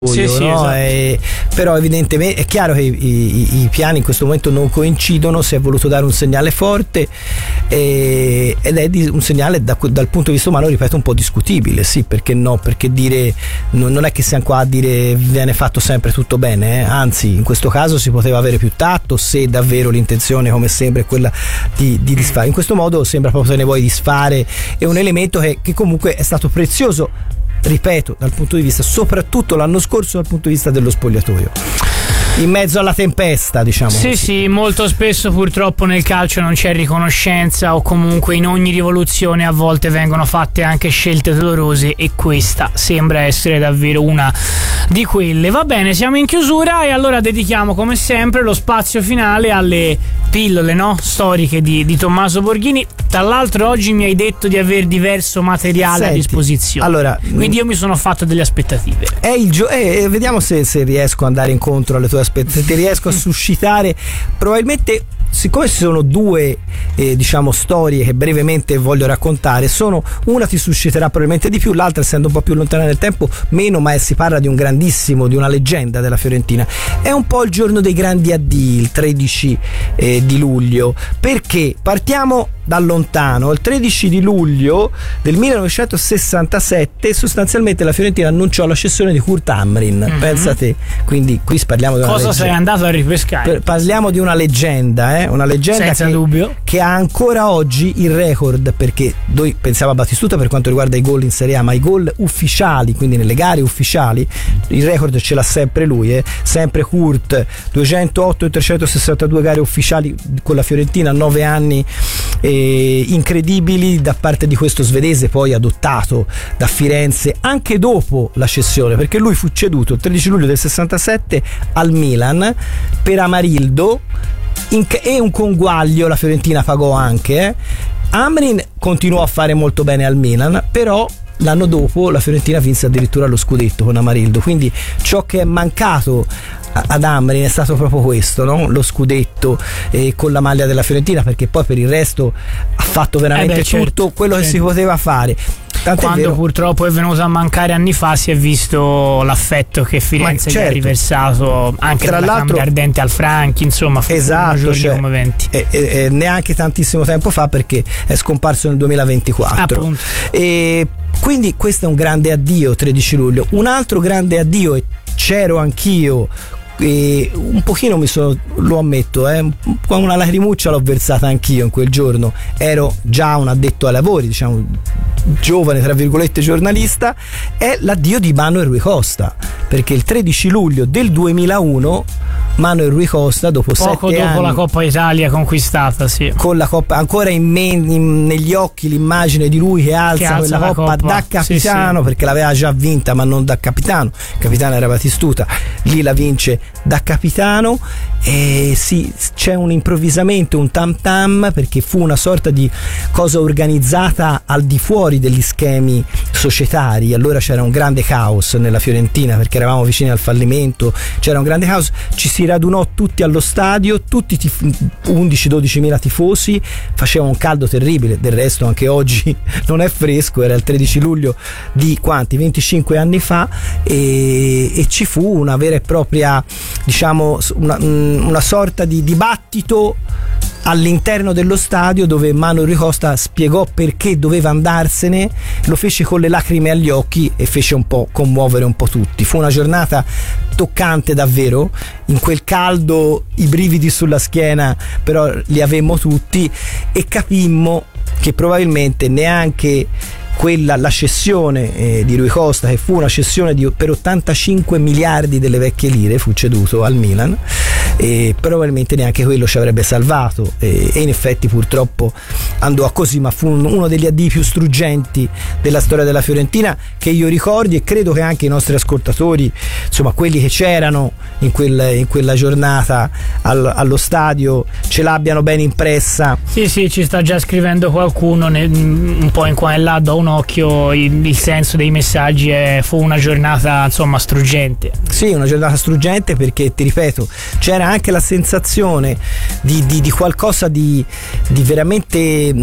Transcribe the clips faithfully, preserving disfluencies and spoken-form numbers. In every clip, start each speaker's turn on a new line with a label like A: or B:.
A: Sì, sì,
B: no?
A: esatto.
B: E, però evidentemente è chiaro che i, i, i piani in questo momento non coincidono, si è voluto dare un segnale forte e, ed è di, un segnale da, dal punto di vista umano, ripeto, un po' discutibile, sì, perché no, perché dire non, non è che siamo qua a dire viene fatto sempre tutto bene, eh? Anzi in questo caso si poteva avere più tatto se davvero l'intenzione, come sembra, è quella di, di disfare. In questo modo sembra proprio che ne vuoi disfare, è un elemento che, che comunque è stato prezioso, ripeto, dal punto di vista, soprattutto l'anno scorso, dal punto di vista dello spogliatoio, in mezzo alla tempesta, diciamo.
A: Sì,
B: così.
A: sì, molto spesso purtroppo nel calcio non c'è riconoscenza, o comunque in ogni rivoluzione a volte vengono fatte anche scelte dolorose, e questa sembra essere davvero una di quelle. Va bene, siamo in chiusura e allora dedichiamo come sempre lo spazio finale alle pillole, no? Storiche di, di Tommaso Borghini. Tra l'altro oggi mi hai detto di aver diverso materiale
B: Senti,
A: a disposizione,
B: allora,
A: quindi io mi sono fatto delle aspettative.
B: È il gio- eh, vediamo se, se riesco ad andare incontro alle tue aspettative, se ti riesco a suscitare. Probabilmente, siccome ci sono due eh, diciamo storie che brevemente voglio raccontare, sono una ti susciterà probabilmente di più, l'altra, essendo un po' più lontana nel tempo, meno, ma si parla di un grandissimo, di una leggenda della Fiorentina. È un po' il giorno dei grandi addii, il tredici eh, di luglio, perché partiamo da lontano. Il tredici di luglio del millenovecentosessantasette sostanzialmente la Fiorentina annunciò la cessione di Kurt Hamrin. Mm-hmm. Pensa te, quindi qui parliamo di una
A: cosa
B: leggenda.
A: Sei andato a ripescare?
B: Parliamo di una leggenda, eh? Una leggenda
A: senza
B: che,
A: dubbio,
B: che ha ancora oggi il record, perché noi pensiamo a Batistuta per quanto riguarda i gol in Serie A, ma i gol ufficiali, quindi nelle gare ufficiali, il record ce l'ha sempre lui, eh? Sempre Kurt, duecentootto e trecentosessantadue gare ufficiali con la Fiorentina, nove anni eh, incredibili da parte di questo svedese, poi adottato da Firenze anche dopo la cessione, perché lui fu ceduto il tredici luglio del sessantasette al Milan per Amarildo, in, e un conguaglio la Fiorentina pagò anche. eh. Hamrin continuò a fare molto bene al Milan, però l'anno dopo la Fiorentina vinse addirittura lo scudetto con Amarildo, quindi ciò che è mancato ad Hamrin è stato proprio questo, no? Lo scudetto eh, con la maglia della Fiorentina, perché poi per il resto ha fatto veramente
A: eh beh, certo,
B: tutto quello
A: certo.
B: che si poteva fare. Tant'è
A: Quando
B: vero,
A: purtroppo è venuto a mancare anni fa, si è visto l'affetto che Firenze
B: certo,
A: gli ha riversato anche
B: tra
A: dalla Camera Ardente al Franchi, insomma, fu
B: esatto, cioè,
A: come venti.
B: E, e, e neanche tantissimo tempo fa, perché è scomparso nel duemilaventiquattro.
A: Appunto.
B: E quindi questo è un grande addio, tredici luglio. Un altro grande addio, e c'ero anch'io, e un pochino mi sono, lo ammetto, eh, una lacrimuccia l'ho versata anch'io in quel giorno. Ero già un addetto ai lavori, diciamo giovane tra virgolette giornalista. È l'addio di Manuel Rui Costa, perché il tredici luglio del duemilauno Manuel Rui Costa, dopo
A: poco
B: sette
A: dopo
B: anni,
A: la Coppa Italia conquistata, sì,
B: con la Coppa ancora in me, in, negli occhi l'immagine di lui che alza,
A: che alza
B: quella
A: la
B: coppa,
A: coppa
B: da capitano,
A: sì, sì.
B: perché l'aveva già vinta ma non da capitano, il capitano era Batistuta, lì la vince da capitano. E sì, c'è un improvvisamente un tam tam, perché fu una sorta di cosa organizzata al di fuori degli schemi societari. Allora c'era un grande caos nella Fiorentina, perché eravamo vicini al fallimento, c'era un grande caos, ci si radunò tutti allo stadio, tutti tif- undici dodici mila tifosi, faceva un caldo terribile, del resto anche oggi non è fresco, era il tredici luglio di quanti? venticinque anni fa, e, e ci fu una vera e propria, diciamo, una, una sorta di dibattito all'interno dello stadio, dove Manuel Rui Costa spiegò perché doveva andarsene, lo fece con le lacrime agli occhi e fece un po' commuovere un po' tutti. Fu una giornata toccante davvero, in quel caldo i brividi sulla schiena però li avemmo tutti, e capimmo che probabilmente neanche quella, la cessione eh, di Rui Costa, che fu una cessione di, per ottantacinque miliardi delle vecchie lire, fu ceduto al Milan, e probabilmente neanche quello ci avrebbe salvato, e, e in effetti purtroppo andò a così, ma fu un, uno degli addii più struggenti della storia della Fiorentina che io ricordi, e credo che anche i nostri ascoltatori, insomma quelli che c'erano in, quel, in quella giornata al, allo stadio, ce l'abbiano ben impressa.
A: Sì, sì, ci sta già scrivendo qualcuno, ne, un po' in qua e là, do un occhio, il, il senso dei messaggi è, fu una giornata insomma struggente.
B: Sì, una giornata struggente, perché ti ripeto, c'era anche la sensazione di, di, di qualcosa di, di veramente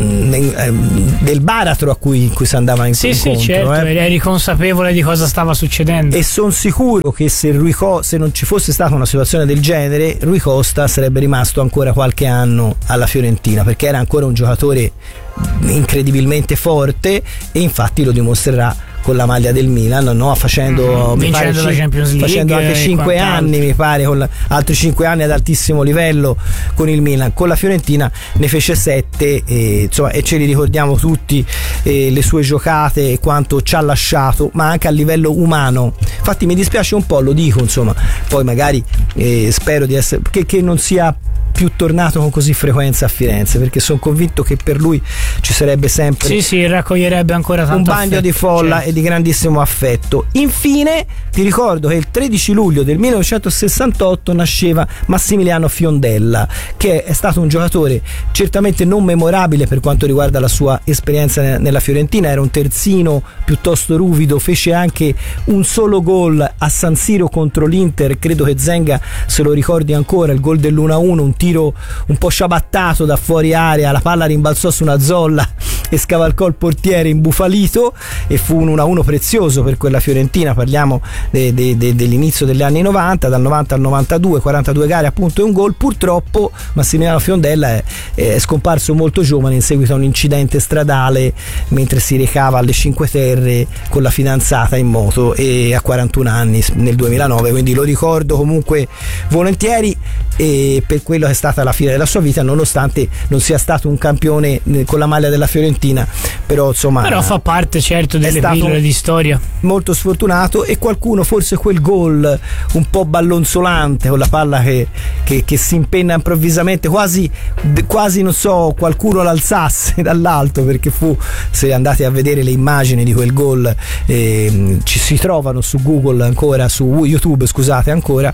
B: mh, del baratro a cui, cui si andava in
A: sì,
B: incontro.
A: Sì, certo,
B: eh.
A: eri consapevole di cosa stava succedendo.
B: E sono sicuro che se, Rui Co- se non ci fosse stata una situazione del genere, Rui Costa sarebbe rimasto ancora qualche anno alla Fiorentina, perché era ancora un giocatore incredibilmente forte, e infatti lo dimostrerà con la maglia del Milan, no? Facendo,
A: mm,
B: mi pare,
A: la Champions League,
B: facendo anche cinque anni, mi pare, con altri cinque anni ad altissimo livello con il Milan. Con la Fiorentina ne fece sette, e, insomma, e ce li ricordiamo tutti, eh, le sue giocate e quanto ci ha lasciato, ma anche a livello umano. Infatti mi dispiace un po', lo dico, insomma, poi magari eh, spero di essere che, che non sia più tornato con così frequenza a Firenze, perché sono convinto che per lui ci sarebbe sempre
A: sì sì raccoglierebbe ancora tanto
B: un bagno
A: affetto,
B: di folla,
A: certo,
B: e di grandissimo affetto. Infine ti ricordo che il tredici luglio del millenovecentosessantotto nasceva Massimiliano Fiondella, che è stato un giocatore certamente non memorabile per quanto riguarda la sua esperienza nella Fiorentina. Era un terzino piuttosto ruvido, fece anche un solo gol a San Siro contro l'Inter, credo che Zenga se lo ricordi ancora, il gol dell'uno a uno, un tiro un po' sciabattato da fuori area, la palla rimbalzò su una zolla e scavalcò il portiere imbufalito, e fu un uno a uno prezioso per quella Fiorentina. Parliamo de, de, de, dell'inizio degli anni novanta, dal novanta al novantadue, quarantadue gare appunto e un gol. Purtroppo Massimiliano Fiondella è, è scomparso molto giovane in seguito a un incidente stradale mentre si recava alle Cinque Terre con la fidanzata in moto, e a quarantuno anni nel duemilanove, quindi lo ricordo comunque volentieri, e per quello che è stata la fine della sua vita, nonostante non sia stato un campione con la maglia della Fiorentina, però insomma
A: però fa parte certo delle pillole di storia.
B: Molto sfortunato, e qualcuno forse quel gol un po' ballonzolante con la palla che, che, che si impenna improvvisamente, quasi quasi non so, qualcuno l'alzasse dall'alto, perché fu, se andate a vedere le immagini di quel gol, eh, ci si trovano su Google ancora, su YouTube scusate ancora,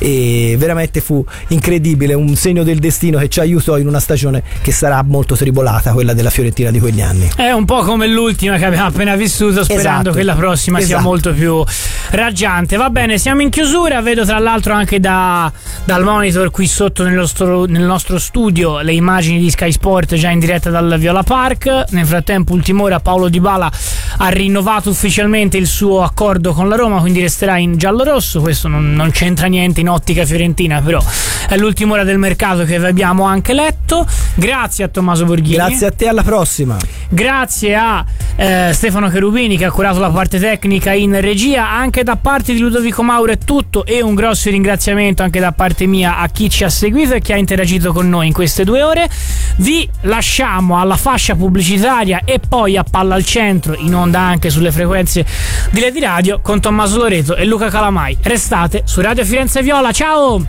B: e veramente fu incredibile, un segno del destino che ci aiutò in una stagione che sarà molto tribolata, quella della Fiorentina di quegli anni.
A: È un po' come l'ultima che abbiamo appena vissuto, sperando
B: esatto,
A: che la prossima esatto. sia molto più raggiante. Va bene, siamo in chiusura, vedo tra l'altro anche da, dal monitor qui sotto nel nostro, nel nostro studio le immagini di Sky Sport già in diretta dal Viola Park. Nel frattempo, ultima ora, Paolo Dybala ha rinnovato ufficialmente il suo accordo con la Roma, quindi resterà in giallorosso. Questo non, non c'entra niente in ottica fiorentina, però è l'ultima ora del mercato che vi abbiamo anche letto. Grazie a Tommaso Borghini.
B: Grazie a te, alla prossima.
A: Grazie a eh, Stefano Cherubini che ha curato la parte tecnica in regia. Anche da parte di Ludovico Mauro è tutto, e un grosso ringraziamento anche da parte mia a chi ci ha seguito e chi ha interagito con noi in queste due ore. Vi lasciamo alla fascia pubblicitaria e poi a Palla al Centro, in onda anche sulle frequenze di Lady Radio, con Tommaso Loreto e Luca Calamai. Restate su Radio Firenze Viola, ciao!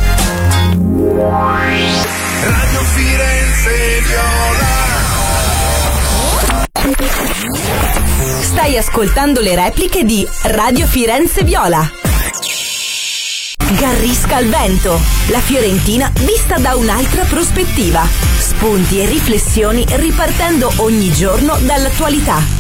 C: Radio Firenze Viola.
D: Stai ascoltando le repliche di Radio Firenze Viola. Garrisca al vento, la Fiorentina vista da un'altra prospettiva. Spunti e riflessioni ripartendo ogni giorno dall'attualità.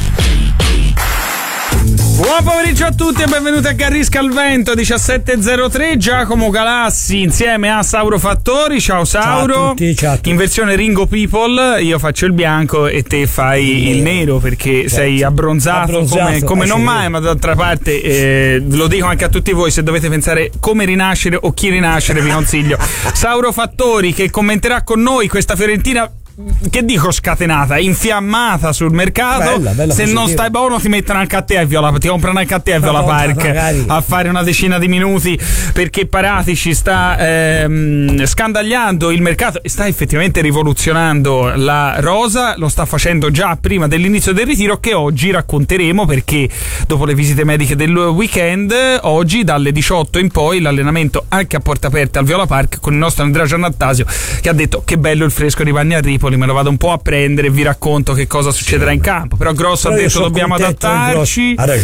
E: Buon pomeriggio a tutti e benvenuti a Garrisca al Vento, diciassette e zero tre. Giacomo Galassi insieme a Sauro Fattori. Ciao Sauro.
B: Ciao a tutti, ciao a tutti.
E: In versione Ringo People, io faccio il bianco e te fai il nero, perché certo. sei abbronzato, abbronzato come, come non mai, ma d'altra parte eh, lo dico anche a tutti voi, se dovete pensare come rinascere o chi rinascere vi consiglio Sauro Fattori, che commenterà con noi questa Fiorentina, che dico scatenata, infiammata sul mercato. Bella, bella se positiva. Non stai buono ti mettono anche a te a Viola, ti comprano anche a te a Viola Park magari. A fare una decina di minuti, perché Paratici sta ehm, scandagliando il mercato e sta effettivamente rivoluzionando la rosa. Lo sta facendo già prima dell'inizio del ritiro, che oggi racconteremo, perché dopo le visite mediche del weekend, oggi dalle diciotto in poi l'allenamento anche a porta aperta al Viola Park con il nostro Andrea Giannattasio, che ha detto che bello il fresco di Vanni a Ripoli, me lo vado un po' a prendere e vi racconto che cosa succederà in campo. Però Grosso Però ha detto dobbiamo adattarci.
F: Ha ragione.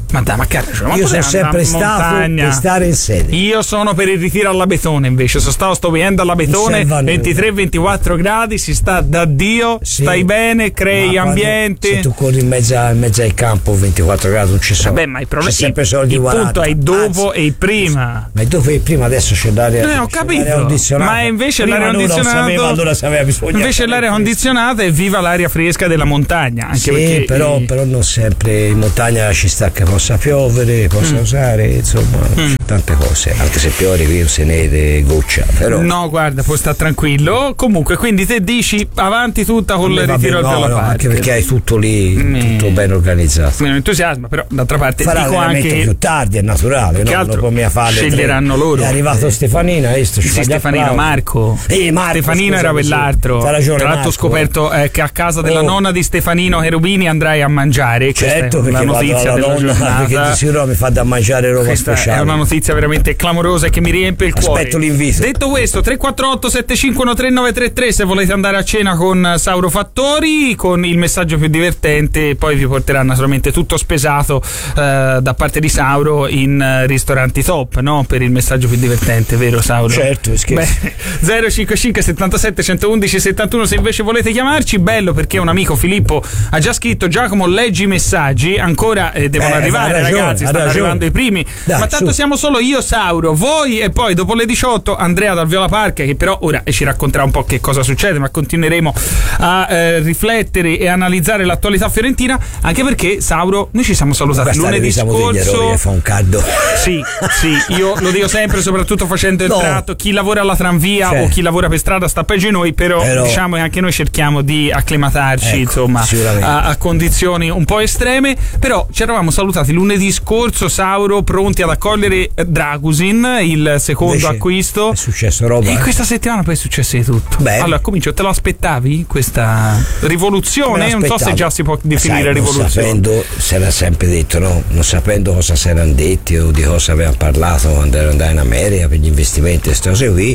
E: Ma dai, ma caro, ma
F: io sono sempre stato per stare in sede.
E: Io sono per il ritiro alla Betone invece. Sono stato sto weekend alla Betone, ventitré ventiquattro gradi, si sta da Dio, sì, stai bene, crei ambiente.
F: Se tu corri in mezzo, in mezzo al campo ventiquattro gradi non ci sono.
E: Vabbè, ma il problema
F: c'è sempre solo di
E: il
F: quaranta.
E: punto è il dopo Anzi, e il prima.
F: Ma il dopo e il prima adesso c'è l'aria.
E: Eh, ho capito. Ma invece
F: prima
E: l'aria condizionata.
F: Sapevo, allora sapeva bisogno.
E: Invece l'aria condizionata è viva l'aria fresca della montagna. Anche
F: sì,
E: perché
F: però,
E: i...
F: però non sempre in montagna ci sta che possa piovere. Possa mm. usare, insomma, mm. tante cose, anche se piove qui se ne goccia, però
E: no, guarda, puoi stare tranquillo. Comunque, quindi te dici avanti tutta con il ritiro al
F: no, no,
E: parte,
F: anche perché hai tutto lì,
E: mm.
F: tutto ben organizzato.
E: Meno entusiasmo, però d'altra parte
F: farà
E: dico anche
F: più tardi, è naturale,
E: che
F: no?
E: altro
F: Dopo mia fare
E: sceglieranno
F: tre.
E: loro.
F: È arrivato
E: eh.
F: Stefanino, hai visto?
E: Sì, Stefanino, Marco.
F: Eh, Marco
E: Stefanino
F: scusa,
E: era quell'altro.
F: Tra
E: l'altro ho scoperto eh, che a casa della
F: oh.
E: nonna di Stefanino Cherubini andrai a mangiare.
F: Certo,
E: questa è
F: perché
E: la notizia della
F: nonna,
E: giornata.
F: Perché di sicuro mi fa da mangiare roba
E: questa
F: speciale.
E: È una notizia veramente clamorosa e che mi riempie il cuore.
F: Aspetto l'invito.
E: Detto questo, tre quattro otto sette cinque uno tre nove tre tre se volete andare a cena con Sauro Fattori, con il messaggio più divertente, poi vi porterà naturalmente tutto spesato eh, da parte di Sauro in uh, ristoranti top, no? Per il messaggio più divertente, vero Sauro?
F: Certo, scherzo.
E: zero cinque cinque settantasette centoudici settantuno se invece volete chiamarci, bello perché un amico Filippo ha già scritto: Giacomo, leggi i messaggi, ancora eh, devono
F: eh,
E: arrivare
F: ragione,
E: ragazzi, stanno
F: ragione.
E: arrivando i primi.
F: Dai,
E: ma tanto
F: su.
E: siamo solo io, Sauro, voi e poi dopo le diciotto Andrea dal Viola Park, che però ora ci racconterà un po' che cosa succede, ma continueremo a eh, riflettere e analizzare l'attualità fiorentina, anche perché Sauro, noi ci siamo salutati lunedì scorso.
F: Fa un caldo.
E: Sì, sì, io lo dico sempre, soprattutto facendo il
F: no.
E: tratto, chi lavora alla tranvia cioè. o chi lavora per strada sta peggio di noi, però, però diciamo che anche noi cerchiamo di acclimatarci, ecco, insomma, a, a condizioni un po' estreme. Però ci eravamo salutati lunedì scorso, Sauro, pronti ad accogliere Dragusin, il secondo Invece acquisto.
F: È successo roba.
E: E
F: eh?
E: questa settimana poi è successo di tutto.
F: Beh.
E: Allora comincio, te lo aspettavi questa rivoluzione? Non so se già si può definire sai, rivoluzione.
F: Non sapendo, si era sempre detto, no? Non sapendo cosa si erano detti o di cosa avevano parlato quando ero andato in America per gli investimenti e queste cose qui,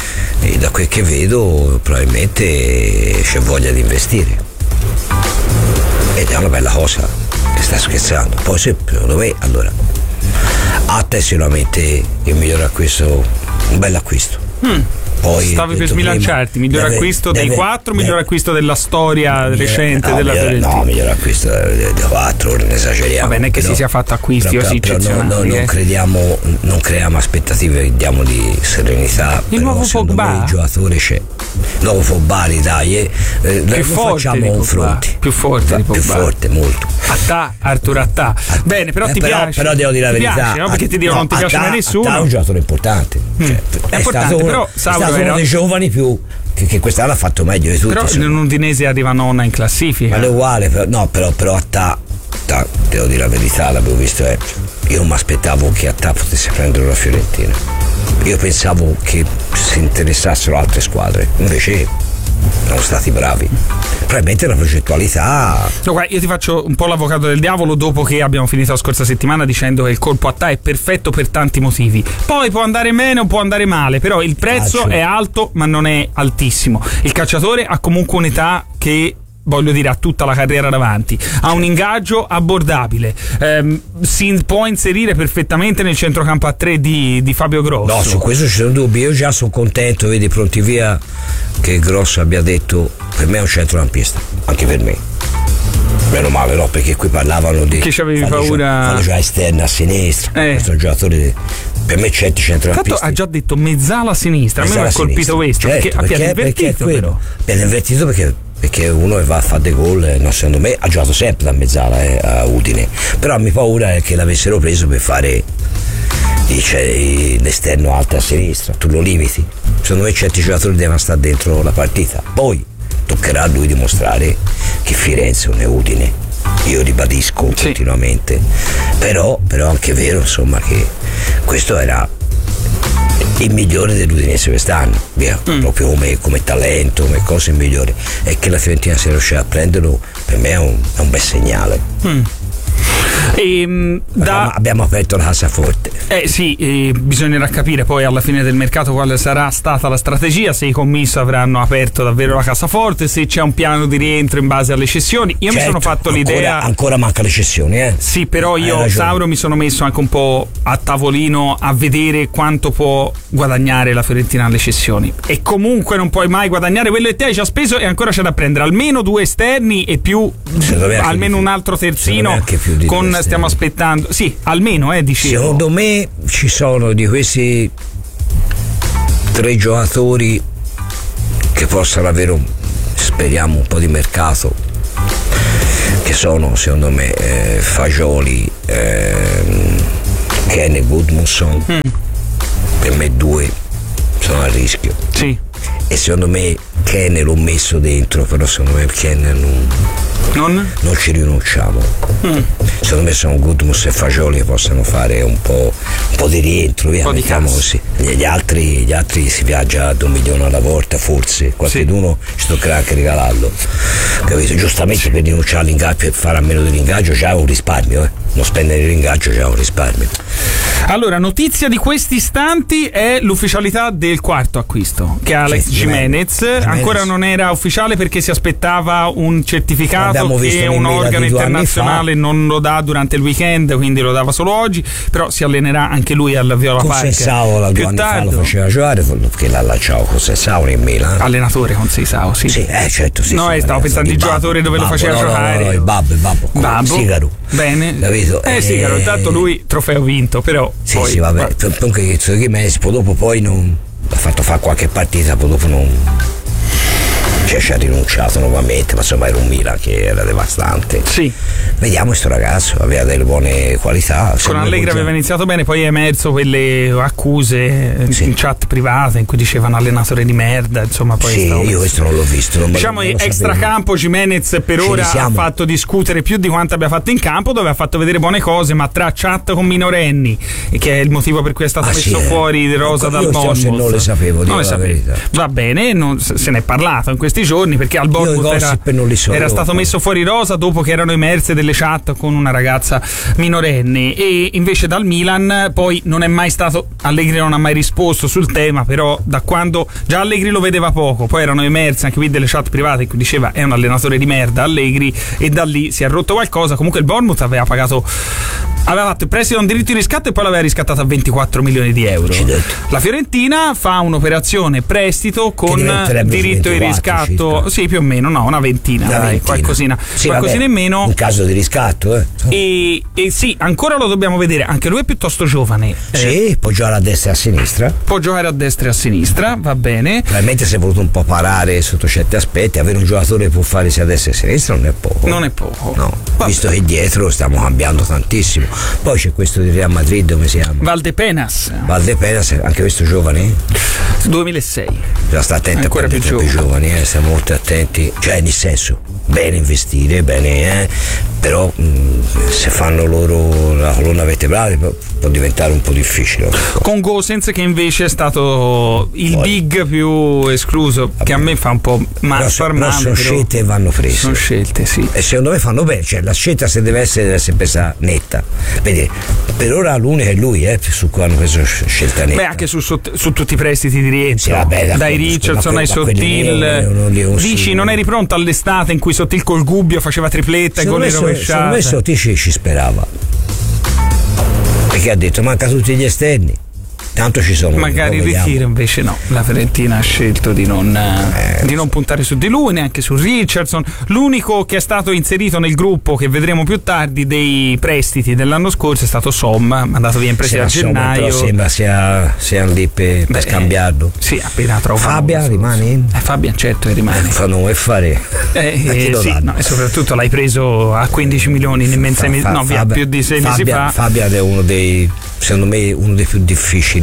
F: e da quel che vedo probabilmente c'è voglia di investire. Ed è una bella cosa, che sta scherzando. Poi secondo me, allora, Atta è sicuramente il miglior acquisto, un bel acquisto. Mm. Poi,
E: stavi per smilanciarti, miglior deve, acquisto deve, dei quattro, deve, miglior acquisto della storia miglior, recente no, della
F: miglior,
E: Fiorentina.
F: No, miglior acquisto dei quattro, non esageriamo.
E: Va bene che
F: però,
E: si sia fatto acquisti
F: però,
E: così
F: però
E: eccezionali.
F: No, no, non crediamo, non creiamo aspettative, diamo di serenità.
E: Il nuovo Pogba.
F: Il giocatore c'è. Il nuovo Pogba, dai, eh,
E: più forte
F: facciamo un fronte.
E: Più forte di Pogba.
F: Più forte, molto.
E: Attà, Arthur Attà. Bene, però
F: eh,
E: ti
F: però,
E: piace.
F: Però devo dire la
E: ti
F: verità.
E: Piace, no? Perché ti dicono non ti piace mai nessuno.
F: Attà è un giocatore importante.
E: Mm.
F: Cioè,
E: è,
F: è
E: importante,
F: stato
E: però
F: uno,
E: Sauro
F: è stato
E: era
F: uno dei giovani più che, che quest'anno ha fatto meglio di tutti.
E: Però
F: insomma.
E: l'Udinese arriva nona in classifica.
F: Ma è uguale, però, no, però, però Attà, Attà, devo dire la verità, l'avevo visto, eh, io non mi aspettavo che Attà potesse prendere la Fiorentina. Io pensavo che si interessassero altre squadre, invece sono stati bravi. Probabilmente la progettualità.
E: No, guarda, io ti faccio un po' l'avvocato del diavolo dopo che abbiamo finito la scorsa settimana dicendo che il colpo Attà è perfetto per tanti motivi. Poi può andare bene o può andare male, però il prezzo Calcio. È alto ma non è altissimo. Il calciatore ha comunque un'età che, voglio dire, ha tutta la carriera davanti, ha un ingaggio abbordabile, ehm, si può inserire perfettamente nel centrocampo a tre di, di Fabio Grosso.
F: No, su questo ci sono dubbi. Io già sono contento, vedi, pronti via, che Grosso abbia detto per me è un centrocampista, anche per me. Meno male, no, perché qui parlavano di
E: che c'avevi paura
F: fanno già esterna a sinistra, eh. questo è un giocatore per me certi centrocampisti.
E: Tanto ha già detto mezzala a sinistra, a me mi ha colpito questo,
F: certo,
E: perché ha piede invertito, però
F: piede invertito perché perché uno va a fare dei gol, no, secondo me ha giocato sempre da mezzala eh, a Udine, però mi paura è che l'avessero preso per fare dice, l'esterno alto a sinistra, tu lo limiti. Secondo me certi giocatori devono stare dentro la partita, poi toccherà a lui dimostrare che Firenze non è Udine, io ribadisco sì. continuamente, però, però anche è vero insomma che questo era il migliore dell'Udinese quest'anno, via, mm. proprio come, come talento, come cose migliori, e che la Fiorentina sia riuscita a prenderlo per me è un, è un bel segnale.
E: Mm. E, da...
F: abbiamo, abbiamo aperto la cassaforte.
E: Eh sì, eh, bisognerà capire poi alla fine del mercato quale sarà stata la strategia, se i commessi avranno aperto davvero la cassaforte, se c'è un piano di rientro in base alle cessioni. Io
F: certo,
E: mi sono fatto
F: ancora,
E: l'idea.
F: Ancora manca le cessioni, eh?
E: Sì, però io, Sauro, mi sono messo anche un po' a tavolino a vedere quanto può guadagnare la Fiorentina alle cessioni. E comunque non puoi mai guadagnare quello che te hai già speso, e ancora c'è da prendere almeno due esterni e più almeno un altro terzino. Con stiamo aspettando. Sì, almeno, eh, dicevo.
F: Secondo me ci sono di questi tre giocatori che possano avere un, speriamo, un po' di mercato, che sono secondo me eh, Fagioli, eh, Ken e Gudmundsson. mm. Per me due sono a rischio.
E: Sì.
F: E secondo me Ken l'ho messo dentro, però secondo me Ken non,
E: non?
F: non ci rinunciamo. mm. Secondo me sono Gudmundsson e Fagioli che possono fare un po', un po' di rientro, via, mettiamo così. Gli altri, gli altri si viaggia ad un milione alla volta, forse qualcuno sì. ci toccherà anche regalarlo, capito? Giustamente per rinunciare all'ingaggio e fare a meno dell'ingaggio c'è un risparmio, eh? Non spendere l'ingaggio c'è un risparmio.
E: Allora, notizia di questi istanti è l'ufficialità del quarto acquisto, che è Alex Gimenez. Ancora non era ufficiale perché si aspettava un certificato che un organo internazionale non lo dà durante il weekend, quindi lo dava solo oggi, però si allenerà anche lui al Viola Park.
F: Consensao due anni fa lo faceva giocare, perché l'ha lasciato Consensao in Milan.
E: Allenatore Consensao, sì.
F: Sì, eh, certo, sì.
E: No,
F: sì,
E: stavo pensando di giocatore dove
F: babbo,
E: lo faceva
F: no,
E: giocare.
F: No, no, il babbo, il babbo.
E: Babbo.
F: Sigaro.
E: Bene.
F: Capito?
E: Eh,
F: eh,
E: Sigaro, intanto lui trofeo vinto, però.
F: Sì,
E: poi,
F: sì, vabbè. Comunque che Messi, poi dopo poi non ha fatto fare qualche partita, poi dopo non. Cioè, ci ha rinunciato nuovamente, ma insomma era un Milan che era devastante.
E: Sì.
F: Vediamo questo ragazzo, aveva delle buone qualità.
E: Con Allegri aveva iniziato bene, poi è emerso quelle accuse sì. in chat private in cui dicevano allenatore di merda, insomma poi
F: sì, io questo non l'ho visto. Non
E: diciamo
F: non
E: extracampo Gimenez per
F: Ci
E: ora
F: siamo.
E: ha fatto discutere più di quanto abbia fatto in campo, dove ha fatto vedere buone cose, ma tra chat con minorenni, che è il motivo per cui è stato
F: ah,
E: messo
F: sì,
E: fuori
F: eh.
E: Rosa
F: io
E: dal Bournemouth.
F: Non le sapevo,
E: non le sapevo. Va bene, non, se ne è parlato in questi giorni perché al Bournemouth era,
F: so,
E: era stato messo fuori Rosa dopo che erano emerse delle chat con una ragazza minorenne, e invece dal Milan poi non è mai stato, Allegri non ha mai risposto sul tema, però da quando già Allegri lo vedeva poco, poi erano emerse anche qui delle chat private in cui diceva è un allenatore di merda Allegri, e da lì si è rotto qualcosa. Comunque il Bournemouth aveva pagato, aveva fatto il prestito a un diritto di riscatto e poi l'aveva riscattato a ventiquattro milioni di euro. La Fiorentina fa un'operazione prestito con diritto di riscatto circa. Sì, più o meno, no, una ventina, una dai, ventina. qualcosina,
F: sì,
E: qualcosina
F: vabbè,
E: in meno.
F: Un caso di riscatto, eh.
E: E, e sì, ancora lo dobbiamo vedere, anche lui è piuttosto giovane.
F: Sì, eh, può giocare a destra e a sinistra.
E: Può giocare a destra e a sinistra, va bene.
F: Probabilmente si è voluto un po' parare sotto certi aspetti, avere un giocatore che può fare sia a destra che a sinistra non è poco.
E: Non è poco.
F: No,
E: va
F: visto
E: bene.
F: che dietro stiamo cambiando tantissimo. Poi c'è questo di Real Madrid, come si chiama?
E: Valdepenas.
F: Valdepenas, anche questo giovane?
E: duemilasei.
F: Già sta attento
E: ancora
F: a più giovani, giovani eh, stiamo molto attenti, cioè nel senso, bene investire, bene, eh, però mh, se fanno loro la colonna vertebrale può, può diventare un po' difficile.
E: Con Gosens che invece è stato il Poi. big più escluso, vabbè, che a me fa un po' ma
F: però, so, però sono scelte e vanno prese.
E: Sono scelte, sì.
F: E secondo me fanno bene, cioè la scelta se deve essere deve essere presa netta. Vedi, per ora l'unica è lui, eh, su cui hanno preso scelta netta.
E: Beh, anche su, su, su tutti i prestiti di rientro,
F: sì, vabbè,
E: dai Richardson ai Sottil. Dici, non eri pronto all'estate in cui Sottil col Gubbio faceva tripletta e gol rovesciata?
F: Secondo me Sottil ci, ci sperava, perché ha detto manca tutti gli esterni, tanto ci sono.
E: Magari il ritiro, invece no, la Fiorentina ha scelto di non, eh, di non puntare su di lui, neanche su Richardson. L'unico che è stato inserito nel gruppo, che vedremo più tardi, dei prestiti dell'anno scorso è stato Somma, mandato via in prestito a gennaio.
F: Però sembra sia, sia lì per, per scambiarlo.
E: Sì, appena trovato.
F: Fabian rimane?
E: Eh, Fabian certo che rimane.
F: Fanno come fare?
E: Eh, eh, sì, no, e soprattutto l'hai preso a quindici milioni nemmeno sei mesi, no, via, più di sei mesi fa.
F: Fabian è uno dei, secondo me, uno dei più difficili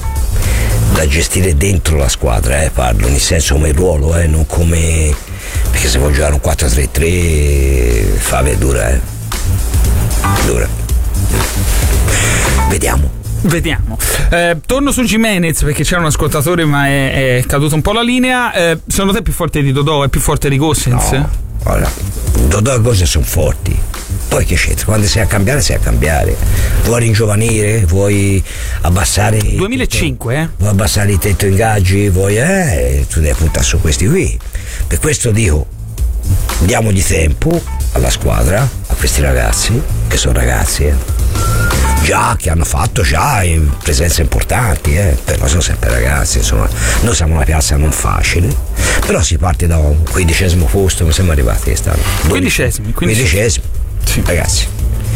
F: da gestire dentro la squadra, eh, parlo nel senso come ruolo, eh, non come, perché se vuoi giocare un quattro tre tre Fabio è dura, eh. dura vediamo
E: Vediamo. Eh, torno su Gimenez perché c'era un ascoltatore ma è, è caduto un po' la linea. Eh, secondo te è più forte di Dodò? È più forte di Gosens?
F: No, guarda, Dodò e Gosens sono forti, Poi che c'entra? Quando sei a cambiare, sei a cambiare. Vuoi ringiovanire? Vuoi abbassare.
E: duemilacinque, eh?
F: Vuoi abbassare il tetto ingaggi? Vuoi. Eh, tu devi puntare su questi qui. Per questo dico, diamogli tempo alla squadra, a questi ragazzi, che sono ragazzi, eh. Già, che hanno fatto già presenze importanti, eh, però sono sempre ragazzi, insomma, noi siamo una piazza non facile, però si parte da un quindicesimo posto, come siamo arrivati quest'anno?
E: Quindicesimi,
F: quindicesimi, sì. Ragazzi,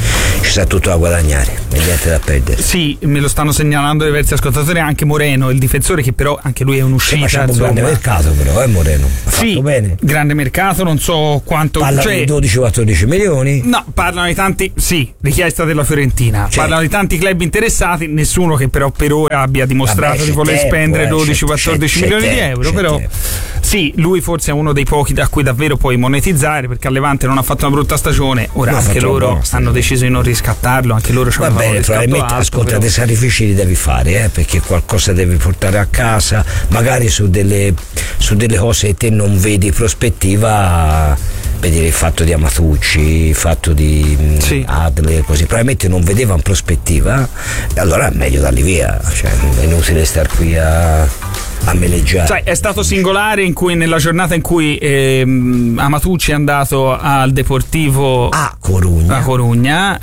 F: ci sta tutto da guadagnare e niente da perdere.
E: Sì, me lo stanno segnalando diversi ascoltatori, anche Moreno, il difensore, che però anche lui è un'uscita.
F: C'è un grande mercato però, eh Moreno? Ha
E: sì,
F: fatto bene.
E: Grande mercato, non so quanto.
F: Parlano
E: cioè,
F: di dodici quattordici milioni?
E: No, parlano di tanti, sì, richiesta della Fiorentina.
F: Certo.
E: Parlano di tanti club interessati, nessuno che però per ora abbia dimostrato
F: Vabbè,
E: di voler
F: tempo,
E: spendere
F: eh,
E: dodici quattordici milioni
F: tempo,
E: di euro, però
F: tempo.
E: sì, lui forse è uno dei pochi da cui davvero puoi monetizzare, perché a Levante non ha fatto una brutta stagione, ora
F: No,
E: anche loro
F: basta,
E: hanno deciso di non riscattarlo, anche loro ci
F: Va
E: hanno fatto un
F: bene,
E: riscatto
F: probabilmente
E: alto,
F: ascolta,
E: però.
F: dei sacrifici li devi fare, eh, perché qualcosa devi portare a casa, magari su delle, su delle cose che te non vedi prospettiva. Vedi il fatto di Amatucci, il fatto di
E: sì.
F: Adler, così probabilmente non vedevano prospettiva, e allora è meglio darli via, cioè è inutile star qui a, a meleggiare.
E: Sai, è stato singolare in cui nella giornata in cui ehm, Amatucci è andato al Deportivo
F: a Corugna,
E: a Corugna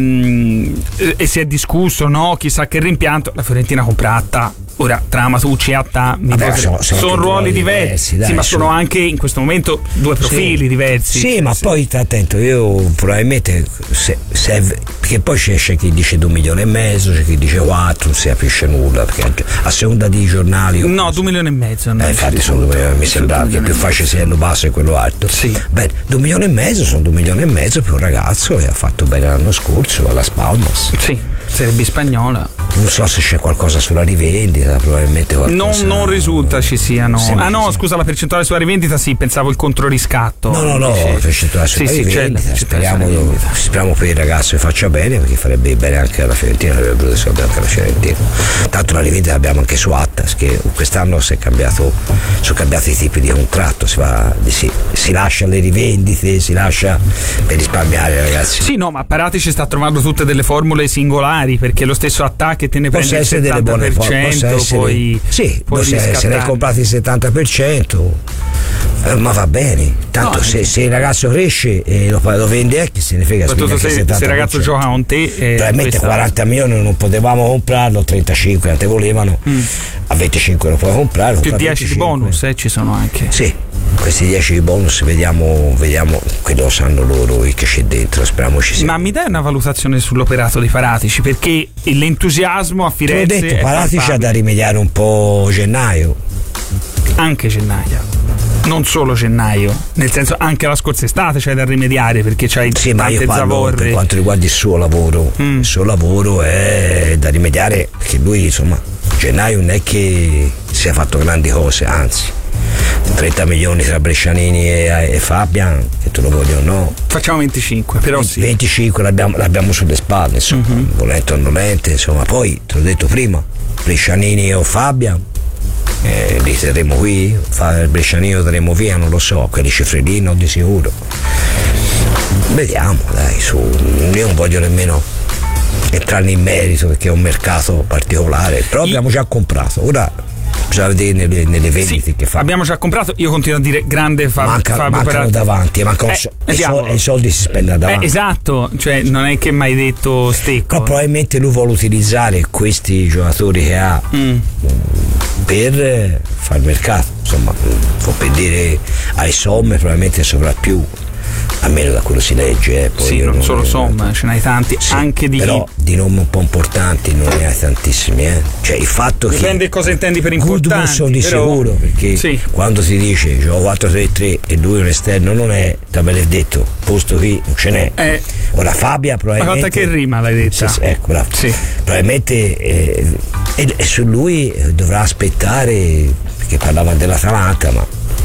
E: ehm, e si è discusso, no, chissà che rimpianto, la Fiorentina compra Atta. Ora, tra Amatucci e Atta mi
F: Vabbè,
E: potre...
F: sono, sono,
E: sono ruoli diversi,
F: diversi dai,
E: sì, ma
F: sono...
E: sono anche in questo momento due profili
F: sì.
E: diversi.
F: Sì, ma
E: sì.
F: poi sta attento, io probabilmente se, se, perché poi c'è, c'è chi dice due milioni e mezzo, c'è chi dice quattro, non si capisce nulla, perché anche a seconda di giornali.
E: No, due milioni e mezzo.
F: Eh, infatti sono due, mi sembra che più facile sia quello basso e quello alto.
E: Sì.
F: Beh, due milioni e mezzo sono due milioni e mezzo per un ragazzo che ha fatto bene l'anno scorso alla Spalmas.
E: Sì, sarebbe spagnola.
F: Non so se c'è qualcosa sulla rivendita, probabilmente qualcosa.
E: Non, non risulta ci siano.
F: Sembra
E: Ah no,
F: sì.
E: scusa, la percentuale sulla rivendita, sì, pensavo il controriscatto.
F: No, no, no,
E: Dice...
F: la percentuale sulla
E: sì, sì,
F: rivendita.
E: certo,
F: Speriamo, speriamo per il ragazzo che faccia bene, perché farebbe bene anche alla Fiorentina, avrebbe voluto soldi anche alla Fiorentina. Tanto la rivendita l'abbiamo anche su Attas, che quest'anno si è cambiato, sono cambiati i tipi di contratto, si, va, si, si lascia le rivendite, si lascia per risparmiare, ragazzi.
E: Sì, no, ma Paratici sta trovando tutte delle formule singolari, perché lo stesso attacco che te ne
F: Possa
E: prendi il
F: essere delle buone
E: settanta per cento,
F: essere,
E: poi
F: sì,
E: poi
F: se, se ne hai comprati il settanta per cento, eh, ma va bene, tanto
E: no,
F: se, se il ragazzo cresce e lo, lo vende, eh, chi se ne frega,
E: soprattutto se, se il ragazzo gioca con te, eh,
F: probabilmente
E: questa...
F: quaranta milioni non potevamo comprarlo, trentacinque te volevano, mm. a venticinque lo puoi comprare,
E: più dieci
F: venticinque.
E: Di bonus, eh, ci sono anche.
F: Sì, questi dieci di bonus vediamo, vediamo, quello lo sanno loro che c'è dentro, speriamo ci sia.
E: Ma mi dai una valutazione sull'operato di Paratici, perché l'entusiasmo a Firenze.
F: Te l'ho detto, Paratici ha da rimediare un po' gennaio,
E: anche gennaio, non solo gennaio, nel senso anche la scorsa estate c'è da rimediare, perché c'hai
F: sì, ma io
E: tante
F: parlo
E: zavorre.
F: Per quanto riguarda il suo lavoro, mm. il suo lavoro è da rimediare, perché lui insomma gennaio non è che si è fatto grandi cose, anzi trenta milioni tra Brescianini e, e Fabian, che tu lo voglio o no,
E: facciamo venticinque, però sì,
F: venticinque l'abbiamo, l'abbiamo sulle spalle, insomma, mm-hmm. volente o nolente, insomma. Poi te l'ho detto prima, Brescianini o Fabian, eh, li terremo qui, il Brescianini lo terremo via, non lo so, quelli cifrellini no, di sicuro. Vediamo, dai, su, io non voglio nemmeno entrare in merito perché è un mercato particolare, però I... abbiamo già comprato, ora bisogna vedere nelle, nelle vendite
E: sì,
F: che fa.
E: Abbiamo già comprato, io continuo a dire grande Fab,
F: Manca,
E: Fabio
F: mancano
E: Paratici.
F: davanti, mancano
E: eh,
F: so, i, so, i soldi si spendono davanti.
E: Eh, esatto, cioè non è che mai detto stecco.
F: Però probabilmente lui vuole utilizzare questi giocatori che ha mm. per fare il mercato, insomma, per dire ai somme probabilmente sopra più, almeno da quello si legge, eh. Poi
E: sì, non, non solo somma, ce n'hai tanti,
F: sì,
E: anche di
F: però di nomi un po' importanti non ne hai tantissimi, eh. Cioè il fatto
E: dipende
F: che
E: dipende cosa intendi per importanti,
F: sono di
E: però...
F: sicuro, perché
E: sì.
F: quando si dice gioco quattro tre tre e lui un esterno non è, te me l'hai detto, posto qui non ce n'è.
E: Eh.
F: Ora Fabia probabilmente,
E: ma quanta che rima l'hai detta?
F: Sì, sì, ecco, bravo.
E: Sì.
F: Probabilmente eh, e, e su lui dovrà aspettare, perché parlava dell'Atalanta, ma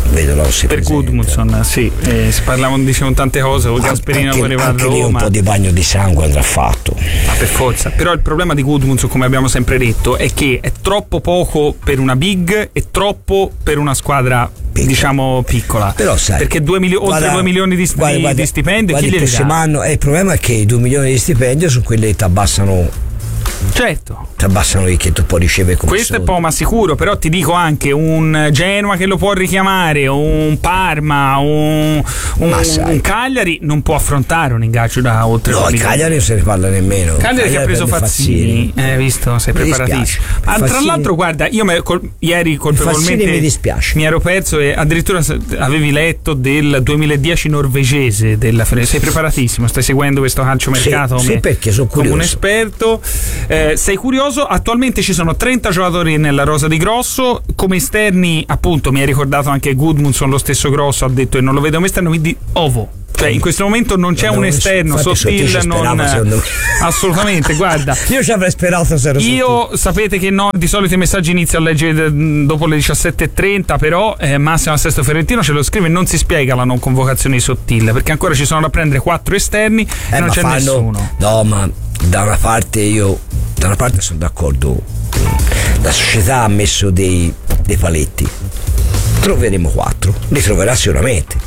F: vedo Rossi
E: per Gudmundsson, sì, eh, parlavano, dicevano tante cose, o Gasperino voleva a Roma,
F: anche lì un po' di bagno di sangue andrà fatto,
E: ma per forza. Però il problema di Gudmundsson, come abbiamo sempre detto, è che è troppo poco per una big e troppo per una squadra piccola, diciamo piccola.
F: Però sai,
E: perché due milio-
F: guarda,
E: oltre due milioni di,
F: guarda,
E: di,
F: guarda,
E: di stipendio,
F: guarda,
E: chi
F: il
E: glieli dà?
F: prossimo anno, eh, il problema è che i due milioni di stipendio sono quelli che ti abbassano.
E: Certo,
F: ti abbassano che tu puoi ricevere come
E: questo
F: soldi.
E: è poco ma sicuro. Però ti dico anche un Genoa che lo può richiamare, un Parma, un, un, un Cagliari non può affrontare un ingaggio da oltre
F: no, il Cagliari non se ne parla nemmeno.
E: Cagliari, Cagliari che ha preso Fazzini, Fazzini. Eh, visto, sei preparatissimo. Ma tra l'altro guarda, io me, col, ieri colpevolmente
F: mi dispiace,
E: mi ero perso e addirittura avevi letto del duemiladieci norvegese della, sei preparatissimo, stai seguendo questo calciomercato
F: sì,
E: come,
F: sì, perché sono curioso,
E: come un esperto. Eh, sei curioso? Attualmente ci sono trenta giocatori nella rosa di Grosso, come esterni appunto mi hai ricordato anche Gudmundsson, lo stesso Grosso ha detto e non lo vedo come esterno, quindi Ovo. Cioè in questo momento non c'è no, un esterno, Sottil non assolutamente, guarda.
F: Io ci avrei sperato se ero
E: Io
F: Sottil.
E: Sapete che no, di solito i messaggi inizio a leggere dopo le diciassette e trenta, però eh, Massimo Sesto Ferentino ce lo scrive e non si spiega la non convocazione di Sottil, perché ancora ci sono da prendere quattro esterni
F: eh,
E: e non c'è
F: fanno,
E: nessuno.
F: No, ma da una parte io da una parte sono d'accordo, la società ha messo dei, dei paletti, troveremo quattro, li troverà sicuramente.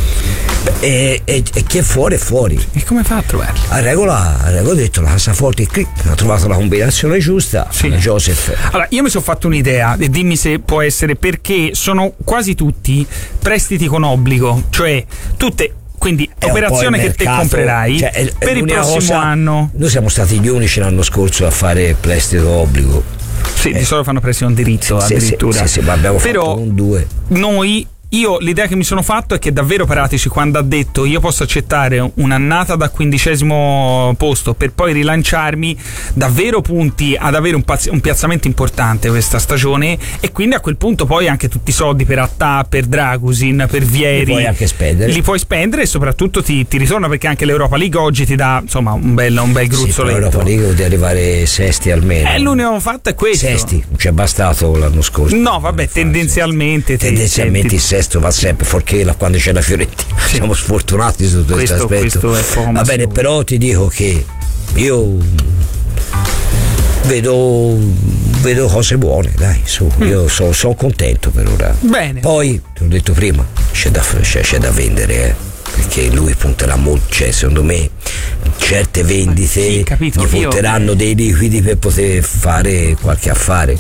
F: E, e, e chi è fuori è fuori.
E: E come fa a trovarli?
F: A regola, a regola ho detto la cassaforte qui ha trovato la combinazione giusta, sì. Joseph.
E: Allora io mi sono fatto un'idea e dimmi se può essere, perché sono quasi tutti prestiti con obbligo, cioè tutte, quindi è operazione che te comprerai, cioè, è, per il prossimo cosa, anno.
F: Noi siamo stati gli unici l'anno scorso a fare prestito obbligo.
E: Sì, eh. di solito fanno prestito un diritto
F: sì,
E: addirittura.
F: Sì, sì, ma abbiamo
E: però
F: fatto un due.
E: Noi Io l'idea che mi sono fatto è che davvero Paratici, quando ha detto io posso accettare un'annata da quindicesimo posto per poi rilanciarmi, davvero punti ad avere un, paz- un piazzamento importante questa stagione, e quindi a quel punto poi anche tutti i soldi per Attà, per Dragusin, per Vieri
F: li puoi anche spendere,
E: li puoi spendere e soprattutto ti, ti ritorna, perché anche l'Europa League oggi ti dà insomma un bel, un bel gruzzoletto.
F: Sì, l'Europa League di arrivare sesti almeno.
E: Eh, l'unico fatto è questo.
F: Sesti, non ci è bastato l'anno scorso.
E: No, vabbè, tendenzialmente
F: te, tendenzialmente il sesto va sempre, forché la, quando c'è la Fiorentina sì. Siamo sfortunati su questo, questo aspetto. Va bene, però ti dico che io vedo vedo cose buone, dai, su, mm. io sono so contento per ora.
E: Bene.
F: Poi, ti ho detto prima, c'è da, c'è, c'è da vendere, eh, perché lui punterà molto, cioè secondo me certe vendite sì,
E: capito,
F: gli punteranno io... dei liquidi per poter fare qualche affare.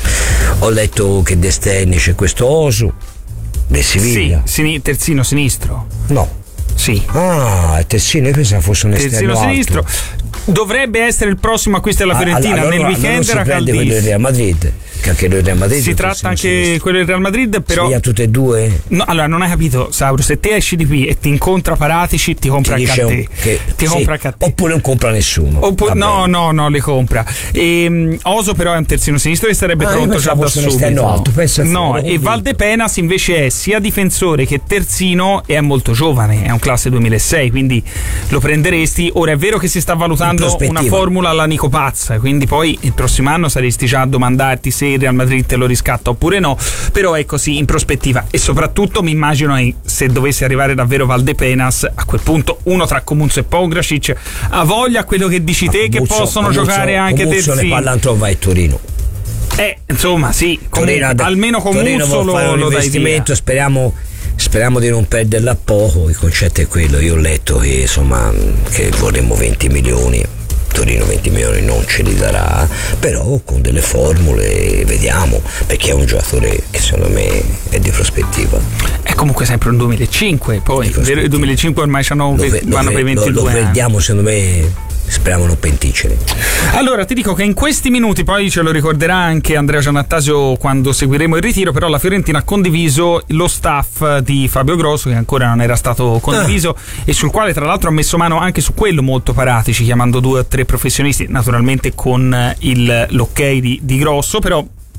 F: Ho letto che d'esterni c'è questo Osu del Siviglia.
E: Sì, sin- terzino sinistro.
F: No.
E: Sì.
F: Ah, il terzino, io pensavo fosse un
E: terzino
F: esterno
E: sinistro.
F: Alto.
E: Dovrebbe essere il prossimo acquisto della Fiorentina.
F: Allora,
E: nel
F: allora,
E: weekend
F: allora
E: era
F: caldissimo. Quello del Real Madrid, che anche il Real Madrid
E: si tratta anche sinistro. Quello del Real Madrid, però
F: si tutte e due.
E: No, allora non hai capito, Sauro, se te esci di qui e ti incontra Paratici, ti compra anche a te.
F: Che,
E: ti
F: sì,
E: compra anche a te.
F: Oppure non compra nessuno.
E: Oppure, no, no, no, le compra. E, um, Oso però è un terzino sinistro e sarebbe
F: ah,
E: pronto già da subito.
F: Alto,
E: no, e Valdepenas invece è sia difensore che terzino e è molto giovane, è un classe duemilasei, quindi lo prenderesti. Ora è vero che si sta valutando una formula alla Nico Pazza, quindi poi il prossimo anno saresti già a domandarti se il Real Madrid te lo riscatta oppure no, però è così in prospettiva. E soprattutto mi immagino eh, se dovesse arrivare davvero Valdepenas, a quel punto uno tra Comunzo e Pongracic ha voglia, quello che dici te, Comuzzo, che possono Comuzzo, giocare anche terzini.
F: Ne parla Antrova e Torino.
E: Eh, insomma, sì, comunque,
F: Torino,
E: almeno Comuzzo lo,
F: fare un
E: lo dai via.
F: Speriamo Speriamo di non perderla a poco. Il concetto è quello. Io ho letto che insomma che vorremmo venti milioni. Torino venti milioni non ce li darà, però con delle formule vediamo, perché è un giocatore che secondo me è di prospettiva.
E: È comunque sempre un duemilacinque, poi il duemilacinque ormai c'hanno,
F: ve,
E: vanno per ventidue
F: lo, lo
E: anni.
F: Vediamo, secondo me speriamo non penticene.
E: Allora ti dico che in questi minuti, poi ce lo ricorderà anche Andrea Giannattasio quando seguiremo il ritiro, però la Fiorentina ha condiviso lo staff di Fabio Grosso, che ancora non era stato condiviso ah. e sul quale tra l'altro ha messo mano anche su quello molto Paratici, chiamando due o tre professionisti, naturalmente con il, l'ok di, di Grosso, però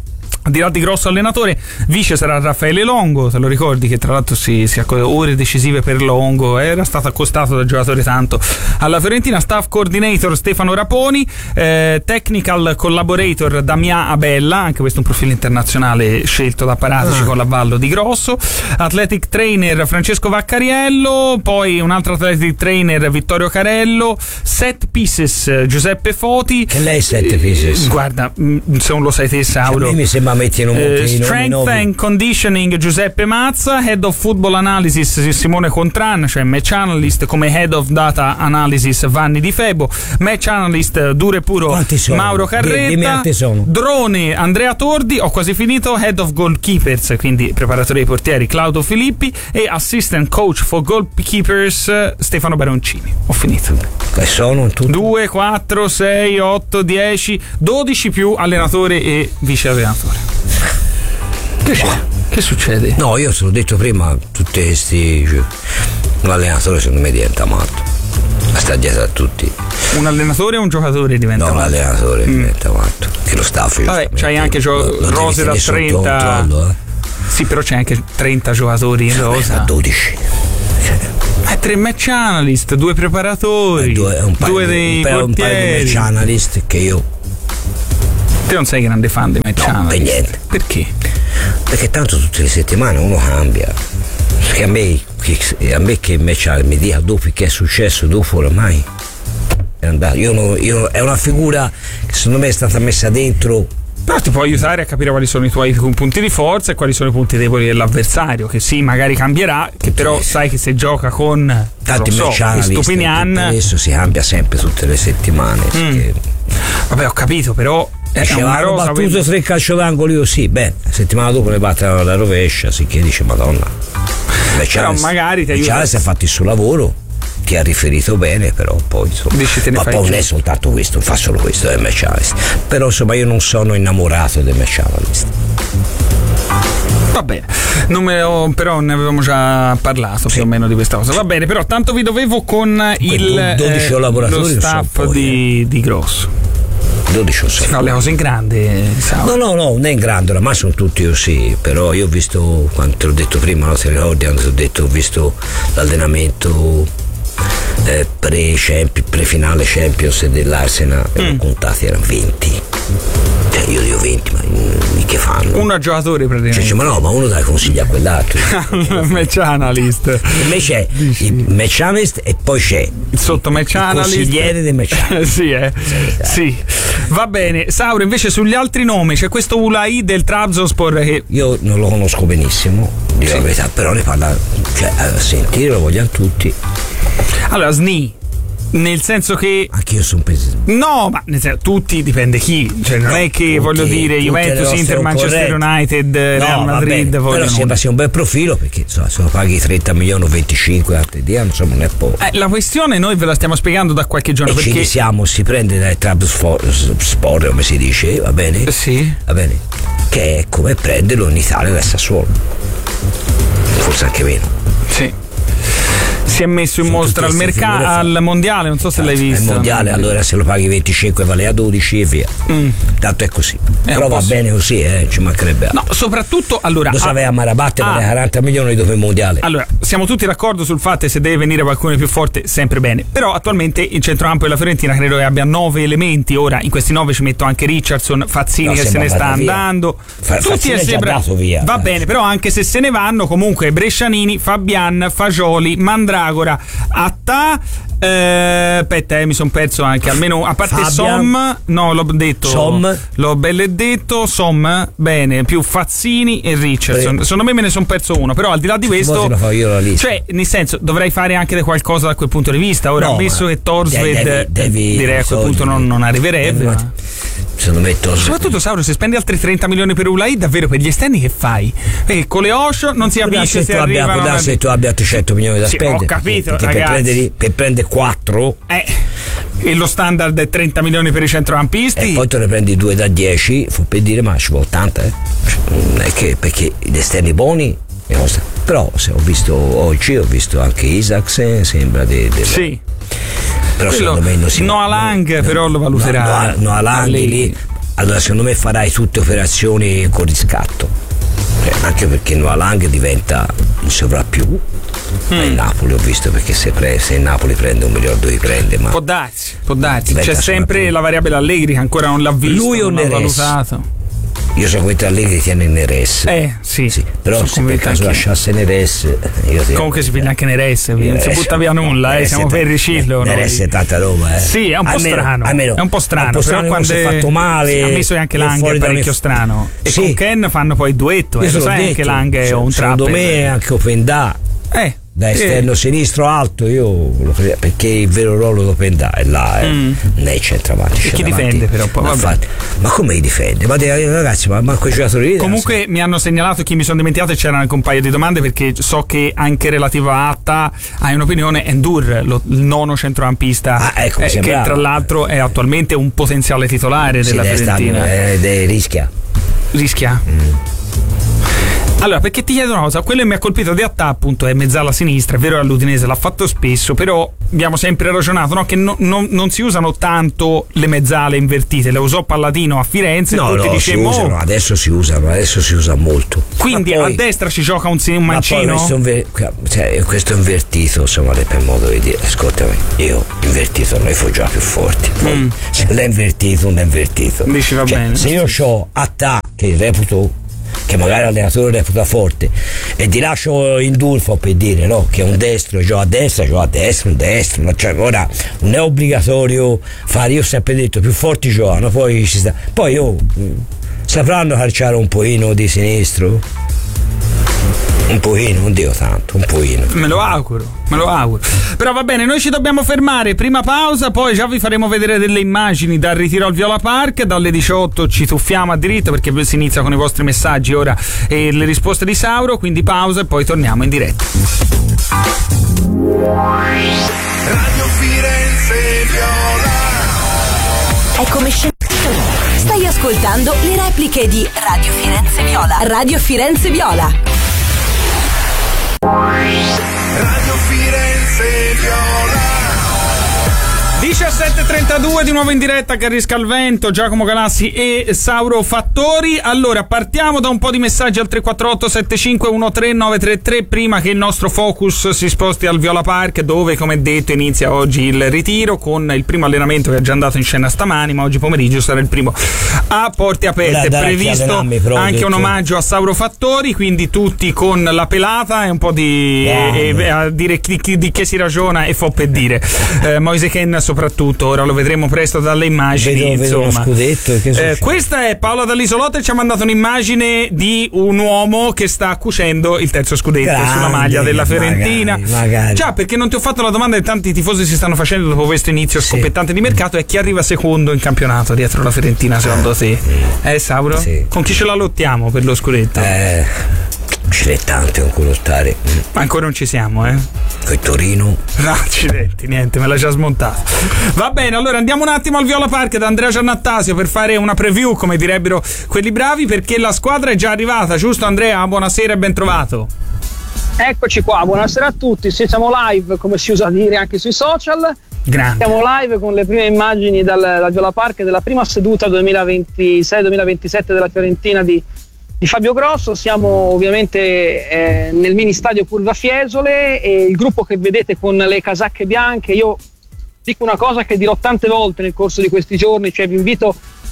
E: Di là di Grosso allenatore, vice sarà Raffaele Longo, te lo ricordi che tra l'altro si, si accode ore decisive per Longo, era stato accostato dal giocatore tanto alla Fiorentina. Staff coordinator Stefano Raponi, eh, technical collaborator Damià Abella, anche questo un profilo internazionale scelto da Paratici ah. con l'avvallo di Grosso, athletic trainer Francesco Vaccariello, poi un altro athletic trainer Vittorio Carello, set pieces Giuseppe Foti.
F: Che lei set pieces?
E: Eh, guarda, se non lo sai te, Sauro,
F: cioè, mi sembra metti in un
E: uh, strength and conditioning Giuseppe Mazza, head of football analysis Simone Contran, cioè match analyst, come head of data analysis Vanni Di Febo, match analyst duro e puro Mauro Carretta, drone Andrea Tordi, ho quasi finito, head of goalkeepers, quindi preparatore dei portieri Claudio Filippi, e assistant coach for goalkeepers Stefano Baroncini. Ho finito.
F: E sono tutti
E: due, quattro, sei, otto, dieci, dodici più allenatore e vice allenatore. Che c'è? Che succede?
F: No, io te l'ho detto prima, tutti questi, cioè, un allenatore secondo me diventa matto, sta dietro a tutti.
E: Un allenatore o un giocatore diventa
F: no,
E: matto?
F: No, un allenatore mm. diventa matto, che lo staff.
E: Vabbè, c'hai anche gio-
F: lo,
E: rose da trenta. Controllo, eh. Sì, però c'è anche trenta giocatori in rosa.
F: dodici.
E: Eh, tre match analyst, due preparatori, eh, due, un paio,
F: due
E: dei
F: un paio,
E: portieri.
F: Un paio di match analyst che io.
E: Te non sei grande fan dei match
F: no,
E: analyst?
F: Per niente.
E: Perché?
F: Perché tanto tutte le settimane uno cambia. Perché a me, a me che match analyst mi dia dopo che è successo dopo oramai è andato. Io, non, io è una figura che secondo me è stata messa dentro.
E: Però ti può aiutare a capire quali sono i tuoi punti di forza e quali sono i punti deboli dell'avversario, che sì, magari cambierà, che però sai che se gioca con
F: tanti
E: so, Stupinian
F: adesso si cambia sempre tutte le settimane. Mm.
E: Vabbè, ho capito, però
F: hanno battuto tre calcio d'angolo, io sì, beh, la settimana dopo le battono alla rovescia, si che dice madonna. Beh,
E: però magari ti aiuta.
F: Si è fatto il suo lavoro, ti ha riferito bene, però poi insomma, ma poi non è soltanto questo, fa solo questo del match analyst. Però insomma io non sono innamorato del match analyst.
E: Va bene, non me lo, però ne avevamo già parlato sì. più o meno di questa cosa. Va bene, però tanto vi dovevo con il
F: dodici
E: eh, lo staff
F: poi,
E: di, eh. di Grosso.
F: dodici o sei.
E: Si fa le cose in grande,
F: no no no, non è in grande, oramai sono tutti così, però io ho visto, quando te l'ho detto prima, no, ti ricordi, quando ti ho detto, ho visto l'allenamento eh, pre-champion, pre-finale Champions dell'Arsenal, mm. erano contati, erano venti, cioè io dico venti, ma che fanno?
E: Uno giocatore praticamente,
F: cioè, ma no, ma uno dà consigli a quell'altro.
E: Match analyst,
F: invece c'è il match analyst e poi c'è
E: il sotto match analyst,
F: consigliere del match analyst.
E: sì, eh. sì, sì. Va bene, Sauro, invece sugli altri nomi c'è questo Ulai del Trabzonspor che
F: io non lo conosco benissimo, dico sì. la verità, però ne parla, cioè a sentire lo vogliamo tutti.
E: Allora, S N I, nel senso che
F: anch'io sono peso.
E: No, ma nel senso, tutti dipende chi, cioè non no, è che tutti, voglio dire Juventus, Inter, Manchester United, no, Real Madrid,
F: vabbè, però sembra sia un bel profilo, perché insomma, se lo paghi trenta milioni o venticinque altri dia, insomma non è poco.
E: Eh, la questione noi ve la stiamo spiegando da qualche giorno,
F: e
E: perché
F: ci siamo, si prende dai Trabzonspor, come si dice, va bene?
E: Sì.
F: Va bene. Che è come prenderlo in Italia da Sassuolo. Forse anche meno.
E: Sì. Si è messo in mostra al mercato, al mondiale, non so se l'hai visto.
F: Il mondiale, allora se lo paghi venticinque vale a dodici e via. Mm. Tanto è così. È però va bene così, eh, ci mancherebbe altro.
E: No, soprattutto allora.
F: Lo sapeva a Marabatte ah, vale quaranta milioni dopo il mondiale.
E: Allora, siamo tutti d'accordo sul fatto che se deve venire qualcuno di più forte, sempre bene. Però attualmente il centrocampo della Fiorentina credo che abbia nove elementi. Ora in questi nove ci metto anche Richardson, Fazzini no, che se ne sta via. andando.
F: Fa, tutti è sembra... via.
E: Va bene, però anche se se ne vanno, comunque Brescianini, Fabian, Fagioli, Mandragora, Attà, eh, aspetta, eh, mi sono perso anche almeno a parte Fabian, Som, no, l'ho detto
F: Som,
E: l'ho belle detto Som, bene, più Fazzini e Richardson. Secondo me me ne sono perso uno, però al di là di questo, cioè, nel senso, dovrei fare anche qualcosa da quel punto di vista. Ora, no, ammesso che Torsved direi a quel punto non, non arriverebbe. Ma...
F: secondo me Torsved.
E: Soprattutto, Sauro, se spendi altri trenta milioni per Ulai, davvero per gli esterni che fai? Perché con le Osho non si capisce se arrivano.
F: Può darsi che tu abbia ottocento milioni da
E: sì,
F: spendere.
E: Ho capito,
F: perché
E: ragazzi.
F: Per prendere, per prendere quattro
E: eh, e lo standard è trenta milioni per i centrocampisti
F: e poi te ne prendi due da dieci, fu per dire, ma ci vuole ottanta, eh. Non è che perché gli esterni buoni, però se ho visto oggi, ho visto anche Isaac, sembra de, de
E: sì.
F: Però
E: quello,
F: secondo me non si
E: Noah Lang, no, però lo valuterà.
F: Noah Lang lì allora secondo me farai tutte operazioni con riscatto, eh, anche perché Noalang diventa in sovrappiù. Mm. In Napoli ho visto, perché se, pre- se in Napoli prende un miliardo di prende, ma
E: può darsi, può darsi. C'è sempre la variabile Allegri che ancora non l'ha visto,
F: lui o
E: non l'ha
F: Neres?
E: valutato.
F: Io sono convinto Allegri tiene Neres.
E: Eh sì,
F: sì. Però se per caso lasciasse Neres, io ti
E: comunque si piglia anche Neres, non si butta via nulla,
F: no,
E: eh, siamo per ricillo.
F: Neres è tanta roba, eh.
E: Sì, è un po'
F: almeno,
E: strano.
F: Almeno,
E: è un po' strano,
F: un po' strano,
E: però quando
F: si è fatto male.
E: Sì, ha messo anche Lang è parecchio strano. E
F: sì.
E: con Ken fanno poi il duetto, eh, lo sai detto, anche Lang è un trapper.
F: Secondo me è anche Openda.
E: Eh
F: da esterno eh. sinistro alto, io lo credo, perché il vero ruolo di Openda è là, eh. mm. nei centravanti.
E: E chi difende però poi,
F: infatti, ma come li difende? Ma de, ragazzi, ma manco i giocatori lì.
E: Comunque
F: ragazzi.
E: Mi hanno segnalato, chi mi sono dimenticato, e c'erano anche un paio di domande, perché so che anche relativa a Atta hai un'opinione. Endur, lo, il nono centrocampista,
F: ah, ecco,
E: eh, che tra l'altro è attualmente un potenziale titolare sì, della Fiorentina.
F: Sta, eh, de, rischia.
E: Rischia? Mm. Allora, perché ti chiedo una cosa, quello che mi ha colpito di Atta appunto è mezzala sinistra, è vero, all'Udinese l'ha fatto spesso, però abbiamo sempre ragionato, no, che no, no, non si usano tanto le mezzale invertite, le usò Palladino a Firenze,
F: no,
E: e tutti
F: no,
E: dicevamo,
F: si usano, adesso si usano, adesso si usa molto.
E: Quindi poi, a destra ci gioca un, un mancino?
F: Ma poi questo, cioè, questo invertito, insomma, per modo di dire, ascoltami, io invertito noi fu già più forti, poi, mm. se l'è invertito non è invertito.
E: Dici va
F: cioè,
E: bene.
F: Se io ho Atta che reputo, che magari l'allenatore reputa forte, e ti lascio il Durfo, per dire, no, che è un destro, gioca a destra, gioca a destra, un destro, no? Cioè, ora non è obbligatorio fare, io ho sempre detto più forti giocano, poi ci sta, poi oh, sapranno calciare un pochino di sinistro, un pochino, non dico tanto, un pochino.
E: Me lo auguro, me lo auguro. Però va bene, noi ci dobbiamo fermare, prima pausa, poi già vi faremo vedere delle immagini dal ritiro al Viola Park, dalle diciotto ci tuffiamo a diritto perché si inizia con i vostri messaggi ora e le risposte di Sauro, quindi pausa e poi torniamo in diretta.
C: Radio Firenze Viola.
D: È come scendere. Stai ascoltando le repliche di Radio Firenze Viola. Radio Firenze Viola.
C: Radio Firenze Viola.
E: diciassette e trentadue di nuovo in diretta, Carrisca al Vento, Giacomo Galassi e Sauro Fattori. Allora partiamo da un po' di messaggi al tre quattro otto sette cinque uno tre nove tre tre prima che il nostro focus si sposti al Viola Park, dove come detto inizia oggi il ritiro con il primo allenamento che è già andato in scena stamani, ma oggi pomeriggio sarà il primo a porte aperte. È previsto anche un omaggio a Sauro Fattori, quindi tutti con la pelata e un po' di eh, a dire di, di, di che si ragiona e fo per dire eh, Moise Ken soprattutto, ora lo vedremo presto dalle immagini.
F: Vedo,
E: insomma.
F: vedo scudetto, che
E: eh, questa è Paola dall'Isolotto e ci ha mandato un'immagine di un uomo che sta cucendo il terzo scudetto grande, sulla maglia della Fiorentina.
F: Magari, magari.
E: Già, perché non ti ho fatto la domanda che tanti tifosi si stanno facendo dopo questo inizio sì. scoppiettante di mercato, è chi arriva secondo in campionato dietro la Fiorentina secondo te? Eh Sauro? Sì. Con chi ce la lottiamo per lo scudetto?
F: Eh ce n'è tante con cui lottare.
E: Ma ancora non ci siamo, eh?
F: Con Torino.
E: No, accidenti, niente, me l'ha già smontato. Va bene, allora andiamo un attimo al Viola Park da Andrea Giannattasio per fare una preview, come direbbero quelli bravi, perché la squadra è già arrivata, giusto Andrea? Buonasera e ben trovato.
G: Eccoci qua, buonasera a tutti, sì, siamo live come si usa a dire anche sui social.
E: Grande.
G: Siamo live con le prime immagini dal, dal Viola Park della prima seduta duemilaventisei duemilaventisette della Fiorentina di di Fabio Grosso. Siamo ovviamente eh, nel mini stadio Curva Fiesole e il gruppo che vedete con le casacche bianche, io dico una cosa che dirò tante volte nel corso di questi giorni, cioè vi invito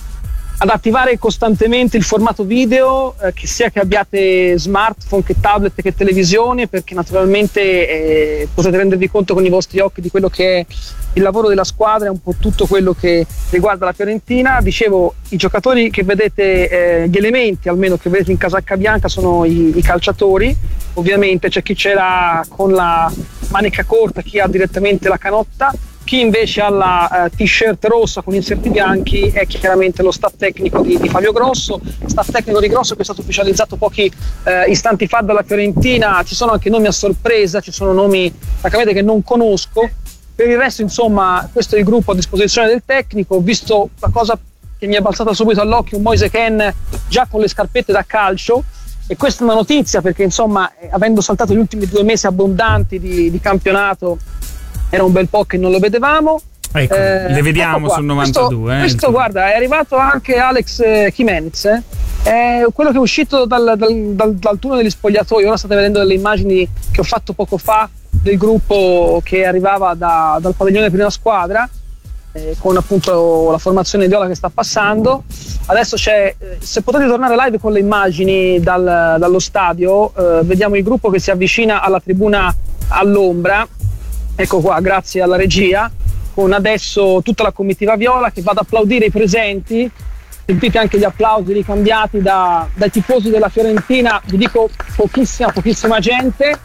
G: ad attivare costantemente il formato video, eh, che sia che abbiate smartphone, che tablet, che televisione, perché naturalmente eh, potete rendervi conto con i vostri occhi di quello che è il lavoro della squadra, è un po' tutto quello che riguarda la Fiorentina. Dicevo, i giocatori che vedete, eh, gli elementi almeno che vedete in casacca bianca sono i, i calciatori. Ovviamente c'è chi c'era con la manica corta, chi ha direttamente la canotta, chi invece ha la uh, t-shirt rossa con inserti bianchi è chiaramente lo staff tecnico di, di Fabio Grosso, staff tecnico di Grosso che è stato ufficializzato pochi uh, istanti fa dalla Fiorentina. Ci sono anche nomi a sorpresa, ci sono nomi francamente che non conosco. Per il resto, insomma, questo è il gruppo a disposizione del tecnico. Ho visto la cosa che mi è balzata subito all'occhio, un Moise Ken già con le scarpette da calcio, e questa è una notizia perché, insomma, avendo saltato gli ultimi due mesi abbondanti di, di campionato, era un bel po' che non lo vedevamo.
E: Ecco, eh, le vediamo ecco sul novantadue.
G: Questo,
E: eh,
G: questo guarda, è arrivato anche Alex eh, Jimenez, eh. È quello che è uscito dal, dal, dal, dal turno degli spogliatoi. Ora state vedendo delle immagini che ho fatto poco fa del gruppo che arrivava da, dal padiglione prima squadra, eh, con appunto la formazione viola che sta passando. Adesso c'è, eh, se potete tornare live con le immagini dal, dallo stadio, eh, vediamo il gruppo che si avvicina alla tribuna all'ombra. Ecco qua, grazie alla regia, con adesso tutta la comitiva viola che va ad applaudire i presenti. Sentite anche gli applausi ricambiati da, dai tifosi della Fiorentina. Vi dico pochissima, pochissima gente.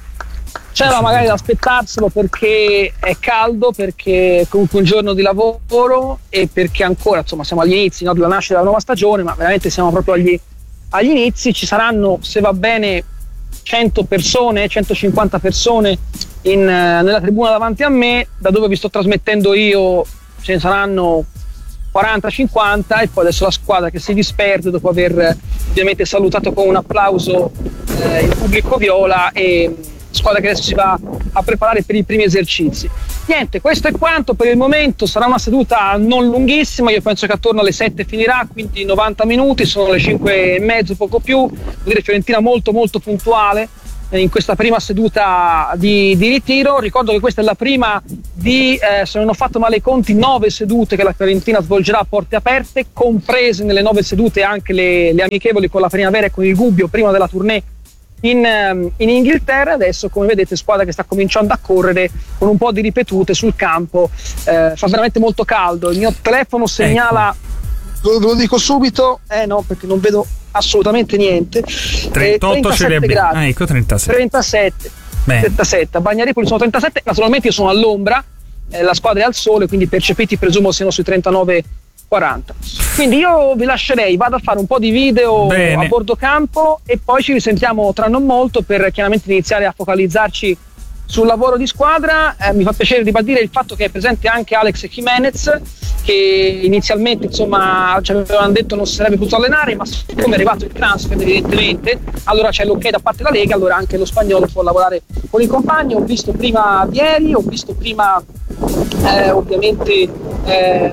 G: C'era magari da aspettarselo perché è caldo, perché è comunque un giorno di lavoro e perché ancora insomma siamo agli inizi, no, della nascita della nuova stagione, ma veramente siamo proprio agli, agli inizi. Ci saranno, se va bene, cento persone, centocinquanta persone in, nella tribuna davanti a me. Da dove vi sto trasmettendo io ce ne saranno quaranta cinquanta, e poi adesso la squadra che si disperde dopo aver ovviamente salutato con un applauso eh, il pubblico viola, e squadra che adesso si va a preparare per i primi esercizi. Niente, questo è quanto per il momento. Sarà una seduta non lunghissima, io penso che attorno alle sette finirà, quindi novanta minuti, sono le cinque e mezzo, poco più. Vuol dire Fiorentina molto molto puntuale in questa prima seduta di, di ritiro. Ricordo che questa è la prima di, eh, se non ho fatto male i conti, nove sedute che la Fiorentina svolgerà a porte aperte, comprese nelle nove sedute anche le, le amichevoli con la Primavera e con il Gubbio prima della tournée in, in Inghilterra. Adesso, come vedete, squadra che sta cominciando a correre con un po' di ripetute sul campo. Eh, fa veramente molto caldo, il mio telefono segnala, ecco. Ve lo dico subito, eh no, perché non vedo assolutamente niente.
E: trentotto ce li abbiamo. Ah, ecco, trentasette.
G: trentasette. trentasette. A Bagnaripoli sono trentasette. Naturalmente io sono all'ombra, eh, la squadra è al sole, quindi percepiti presumo siano sui trentanove quaranta. Quindi io vi lascerei, vado a fare un po' di video Bene. a bordo campo e poi ci risentiamo tra non molto per chiaramente iniziare a focalizzarci sul lavoro di squadra. Eh, mi fa piacere ribadire il fatto che è presente anche Alex Jimenez, che inizialmente insomma ci avevano detto non si sarebbe potuto allenare, ma siccome è arrivato il transfer evidentemente, allora c'è l'ok da parte della Lega, allora anche lo spagnolo può lavorare con i compagni. Ho visto prima Vieri, ho visto prima eh, ovviamente eh,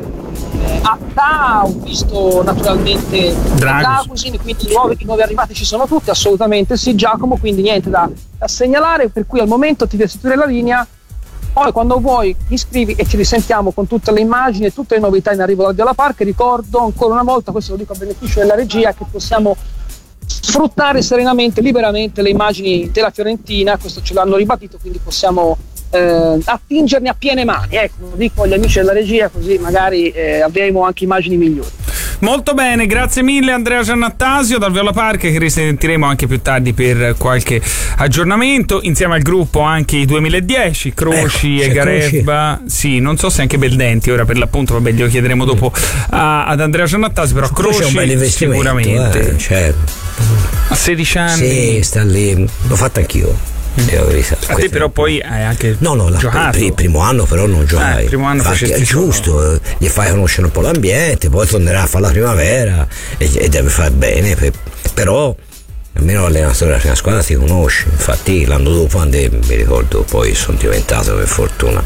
G: Atta, ho visto naturalmente Dragusin, quindi i nuovi, i nuovi arrivati ci sono tutti, assolutamente sì Giacomo, quindi niente da, da segnalare, per cui al momento ti restituire la linea, poi quando vuoi mi scrivi e ci risentiamo con tutte le immagini e tutte le novità in arrivo dal Viola Park. Ricordo ancora una volta, questo lo dico a beneficio della regia, che possiamo sfruttare serenamente, liberamente le immagini della Fiorentina, questo ce l'hanno ribadito, quindi possiamo Eh, attingerne a piene mani, ecco, lo dico agli amici della regia, così magari eh, avremo anche immagini migliori.
E: Molto bene, grazie mille Andrea Giannattasio dal Viola Park, che risentiremo anche più tardi per qualche aggiornamento, insieme al gruppo anche i duemiladieci, Croci ecco, e Garebba, sì, non so se anche Beldenti ora per l'appunto, vabbè glielo chiederemo dopo a, ad Andrea Giannattasio, però Croci
F: è un bel
E: sicuramente
F: eh, cioè,
E: a sedici anni
F: sì, sta lì, l'ho fatto anch'io.
E: A te però poi hai anche
F: no no la,
E: giocato.
F: Il primo anno però non giocai,
E: eh, il primo anno
F: infatti è giusto, no? Gli fai conoscere un po' l'ambiente, poi tornerà a fare la primavera e, e deve fare bene, per, però almeno l'allenatore della prima squadra ti conosce. Infatti l'anno dopo andai, mi ricordo, poi sono diventato per fortuna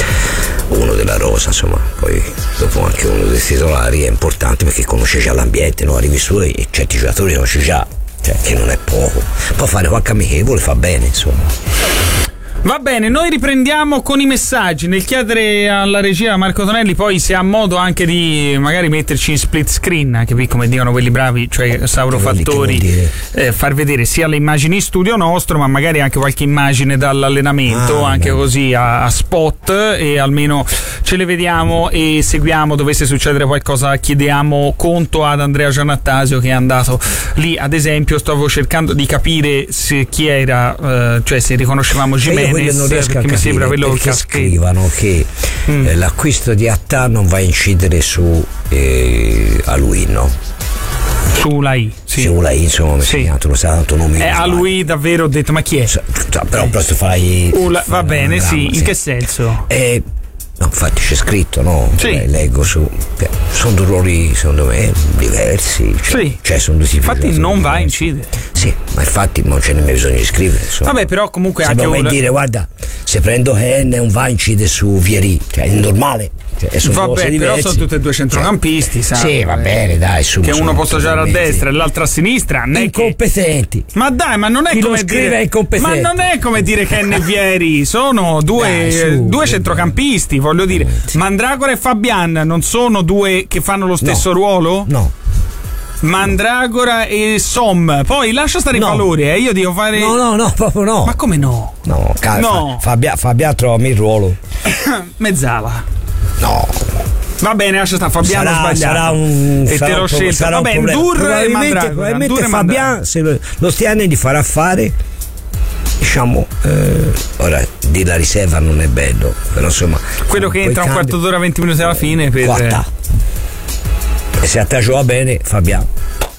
F: uno della rosa, insomma, poi dopo anche uno dei titolari. È importante perché conosce già l'ambiente, no? Arrivi su e certi giocatori conosci già, cioè che non è poco, può fare qualche amichevole, fa bene, insomma.
E: Va bene, noi riprendiamo con i messaggi, nel chiedere alla regia Marco Tonelli poi se ha modo anche di magari metterci in split screen, anche come dicono quelli bravi, cioè Sauro Fattori, eh, far vedere sia le immagini in studio nostro, ma magari anche qualche immagine dall'allenamento, ah, anche no. così a, a spot, e almeno ce le vediamo e seguiamo. Dovesse succedere qualcosa chiediamo conto ad Andrea Giannattasio, che è andato lì. Ad esempio stavo cercando di capire se chi era, eh, cioè se riconoscevamo Jimenez,
F: non riesco a
E: mi sembra quello
F: che scrivano che mm. eh, l'acquisto di Atta non va a incidere su eh, Aluino,
E: sulla I, sì.
F: Sulla I, insomma, mi sì. tu lo sai, tanto non mi
E: eh, a lui davvero ho detto ma chi è?
F: Cioè, però però se fai
E: Ula, va bene, gramma, sì, in sì. che senso?
F: Eh, no, infatti c'è scritto, no?
E: Sì.
F: Beh, leggo su, sono due ruoli secondo me diversi, cioè,
E: sì.
F: cioè sono due tipi.
E: Infatti non diversi. Va a incidere.
F: Sì, ma infatti non c'è nemmeno bisogno di scrivere. Insomma.
E: Vabbè, però comunque
F: sembra
E: anche
F: come
E: un...
F: dire, guarda, se prendo Hen un va incide su Vieri, cioè è normale. Cioè, sono
E: vabbè, però sono tutti e due centrocampisti,
F: cioè,
E: sai?
F: Sì, va bene, dai, su,
E: che
F: sono,
E: uno può associare a
F: totalmente
E: destra e l'altro a sinistra. Non è
F: incompetenti.
E: Che... Ma dai, ma non è
F: Chi
E: come
F: lo scrive
E: dire
F: è incompetente.
E: Ma non è come dire che Hen e Vieri sono due,
F: dai, su,
E: due centrocampisti, voglio dire. Mandragora e Fabian non sono due che fanno lo stesso
F: no,
E: ruolo?
F: No.
E: Mandragora e Som, poi lascia stare no. i valori, eh. Io devo fare.
F: No, no, no, proprio no.
E: Ma come no?
F: No, cal-
E: no.
F: Fabian, Fabian trova il ruolo.
E: Mezzala.
F: No.
E: Va bene, lascia stare, Fabiano
F: sarà,
E: sbagliato.
F: Sarà un,
E: e
F: sarà
E: te l'ho scelto. Va bene, Dur e Mandragora.
F: Probabilmente Fabian, se lo, lo Stiani gli farà fare, diciamo, eh, ora di la riserva non è bello, però insomma.
E: Quello che entra un quarto d'ora, venti minuti alla fine per.
F: Quattà. E se a te gioca bene, Fabiano.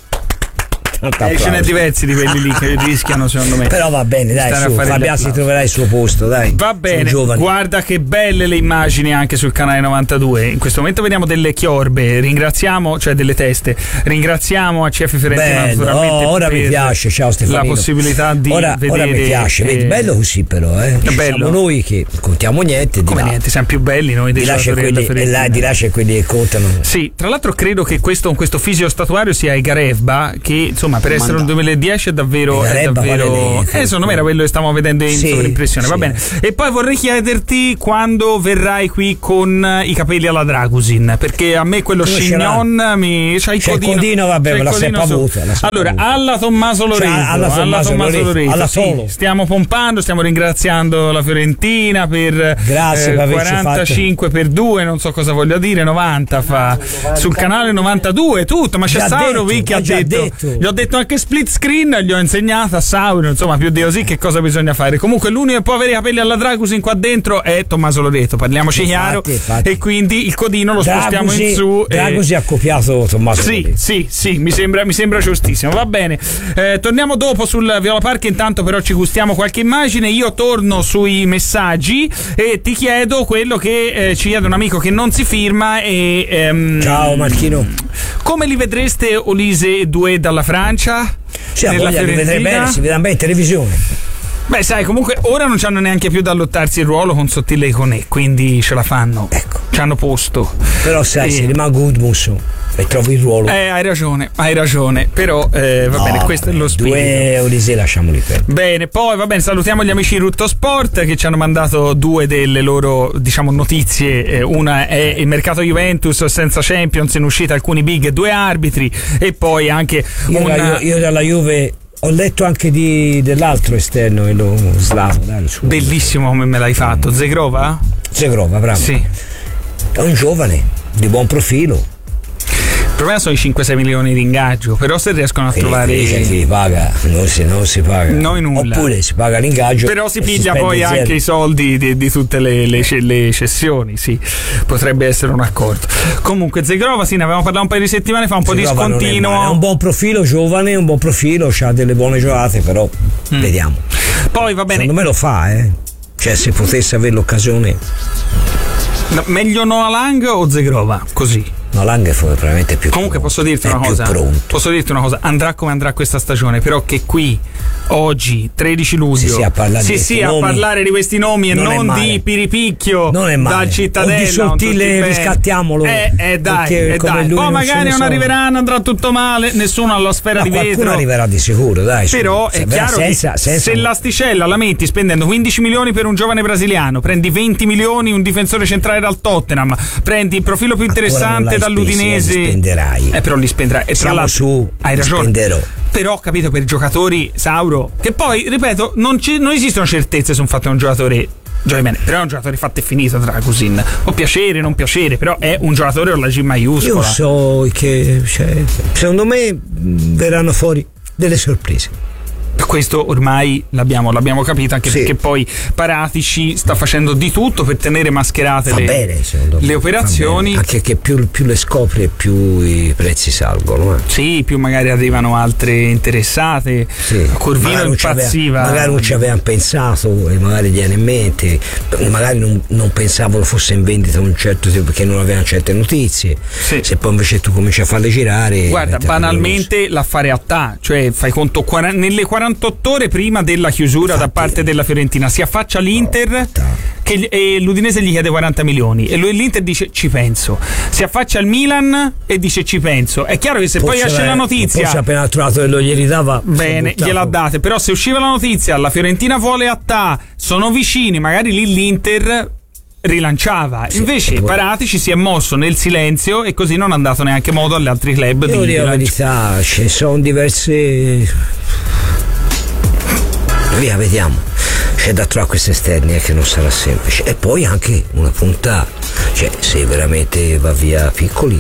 E: Eh, ce n'è diversi di quelli lì che rischiano, secondo me.
F: Però va bene, dai, su, Fabiano si troverà il suo posto, dai.
E: Va bene, guarda che belle le immagini anche sul canale novantadue. In questo momento vediamo delle chiorbe, ringraziamo, cioè delle teste. Ringraziamo a C F Fiorentina naturalmente.
F: Oh, ora mi piace, ciao Stefanino.
E: La possibilità di
F: ora,
E: vedere.
F: Ora mi piace, vedi, bello così però, eh.
E: È bello.
F: Siamo noi che contiamo niente.
E: Come
F: là.
E: niente, siamo più belli noi dei giocatori della Fiorentina.
F: E là di là c'è quelli che contano.
E: Sì, tra l'altro credo che questo, questo fisio statuario sia Igarevba, che insomma per essere un duemiladieci è davvero, è davvero eh, secondo me era quello che stavamo vedendo in
F: sì,
E: sovraimpressione,
F: sì.
E: Va bene. E poi vorrei chiederti quando verrai qui con i capelli alla Dragusin, perché a me quello Scignon mi c'ha il
F: c'è
E: codino,
F: il codino, vabbè, me la sempre avuto.
E: Allora, alla Tommaso Lorenzo,
F: cioè, alla Tommaso,
E: alla Tommaso Lorenzo, Lorenzo
F: alla
E: sì, stiamo pompando, stiamo ringraziando la Fiorentina per
F: Grazie,
E: eh, quarantacinque fatto. Per due, non so cosa voglia dire, novanta fa sul canale novantadue tutto, ma c'è già Sauro detto, che ha detto, detto. Gli ho detto anche split screen, gli ho insegnato a Sauro, insomma, più di così che cosa bisogna fare. Comunque l'unico che può avere i capelli alla Dragusin qua dentro è Tommaso Loreto, parliamoci chiaro, infatti, infatti. E quindi il codino lo Dragusi, spostiamo in su.
F: Dragusin e... ha copiato Tommaso
E: sì,
F: Loreto.
E: Sì, sì, mi sembra, mi sembra giustissimo, va bene. Eh, torniamo dopo sul Viola Park, intanto però ci gustiamo qualche immagine. Io torno sui messaggi e ti chiedo quello che eh, ci chiede un amico che non si firma e ehm,
F: ciao Marchino.
E: Come li vedreste Olise e Doué dalla Francia?
F: Sì, a voglia li vedrei bene, si vedrà bene in televisione.
E: Beh, sai, comunque ora non c'hanno neanche più da allottarsi il ruolo con Sottile e Conè, quindi ce la fanno.
F: Ecco.
E: Ci hanno posto.
F: Però sai,
E: e...
F: se rimane Gudmundsson e trovi il ruolo.
E: Eh, hai ragione, hai ragione. Però eh, va no, bene, questo vabbè, è lo spirito.
F: Due Olise lasciamoli perdere.
E: Bene, poi va bene, salutiamo gli amici di Rutto Sport che ci hanno mandato due delle loro, diciamo, notizie. Eh, una è il mercato Juventus senza Champions, in uscita alcuni big e due arbitri, e poi anche
F: io,
E: una...
F: io, io dalla Juve ho letto anche di, dell'altro esterno, lo slavo. Dai,
E: bellissimo come me l'hai fatto, Zegrova?
F: Zegrova, bravo.
E: Sì.
F: È un giovane di buon profilo.
E: Il problema sono i cinque sei milioni di ingaggio, però se riescono a
F: e
E: trovare
F: chi li paga non si, non si paga
E: noi nulla,
F: oppure si paga l'ingaggio
E: però si piglia
F: si
E: poi anche zero. I soldi di, di tutte le, le, le cessioni, sì, potrebbe essere un accordo. Comunque Zegrova, sì, ne avevamo parlato un paio di settimane fa, un Zegrova po' discontinuo,
F: è, è un buon profilo, giovane, un buon profilo, ha delle buone giocate, però mm. vediamo.
E: Poi va bene,
F: secondo me lo fa, eh cioè se potesse avere l'occasione.
E: No, meglio Noah Lang o Zegrova? Così.
F: No, Lang è probabilmente più
E: comunque
F: pronto.
E: Posso dirti una cosa
F: pronto.
E: posso dirti una cosa andrà come andrà questa stagione, però che qui oggi tredici luglio
F: si sia a parlare,
E: sì,
F: di,
E: sì, a parlare di questi nomi e non, non di Piripicchio dal Cittadella
F: o di Sottile, riscattiamolo
E: eh, eh dai, eh, dai. Poi magari non arriveranno, andrà tutto male, nessuno alla sfera
F: no,
E: di vetro,
F: qualcuno arriverà di sicuro, dai,
E: però è chiaro senza, che senza se l'asticella la metti spendendo quindici milioni per un giovane brasiliano, prendi venti milioni un difensore centrale dal Tottenham, prendi il profilo più interessante dall'Udinese,
F: spenderai.
E: Eh, però li spenderai. E
F: siamo su,
E: hai ragione.
F: Spenderò.
E: Però, capito, per i giocatori, Sauro, che poi, ripeto, non, ci, non esistono certezze su un fatto di un giocatore. Gioia bene, però è un giocatore fatto e finito tra Dragusin. Può piacere, non piacere, però è un giocatore con la G maiuscola.
F: Io so che, cioè, secondo me verranno fuori delle sorprese.
E: Questo ormai l'abbiamo, l'abbiamo capito, anche sì. Perché poi Paratici sta facendo di tutto per tenere mascherate
F: fa
E: le,
F: bene,
E: le operazioni,
F: anche che più, più le scopri più i prezzi salgono, eh.
E: Sì, più magari arrivano altre interessate, sì. Corvino impazziva,
F: magari non ci avevano pensato e magari gli viene in mente, magari non, non pensavano fosse in vendita un certo tipo perché non avevano certe notizie, sì. Se poi invece tu comici a farle girare,
E: guarda, banalmente l'affare Attà, cioè fai conto nelle quarantotto quarantotto ore prima della chiusura Infatti, da parte della Fiorentina si affaccia l'Inter che, e l'Udinese gli chiede quaranta milioni e lui, l'Inter dice ci penso, si affaccia il Milan e dice ci penso. È chiaro che se poi, poi esce la notizia
F: poi appena trovato che lo gli ridava
E: bene, gliela date, però se usciva la notizia la Fiorentina vuole Attà, sono vicini, magari lì l'Inter rilanciava. Sì, invece Parati ci si è mosso nel silenzio e così non ha dato neanche modo agli altri club
F: Io
E: di
F: la verità, ci sono diverse via, vediamo, c'è da trovare questi esterni eh, che non sarà semplice, e poi anche una punta, cioè se veramente va via Piccoli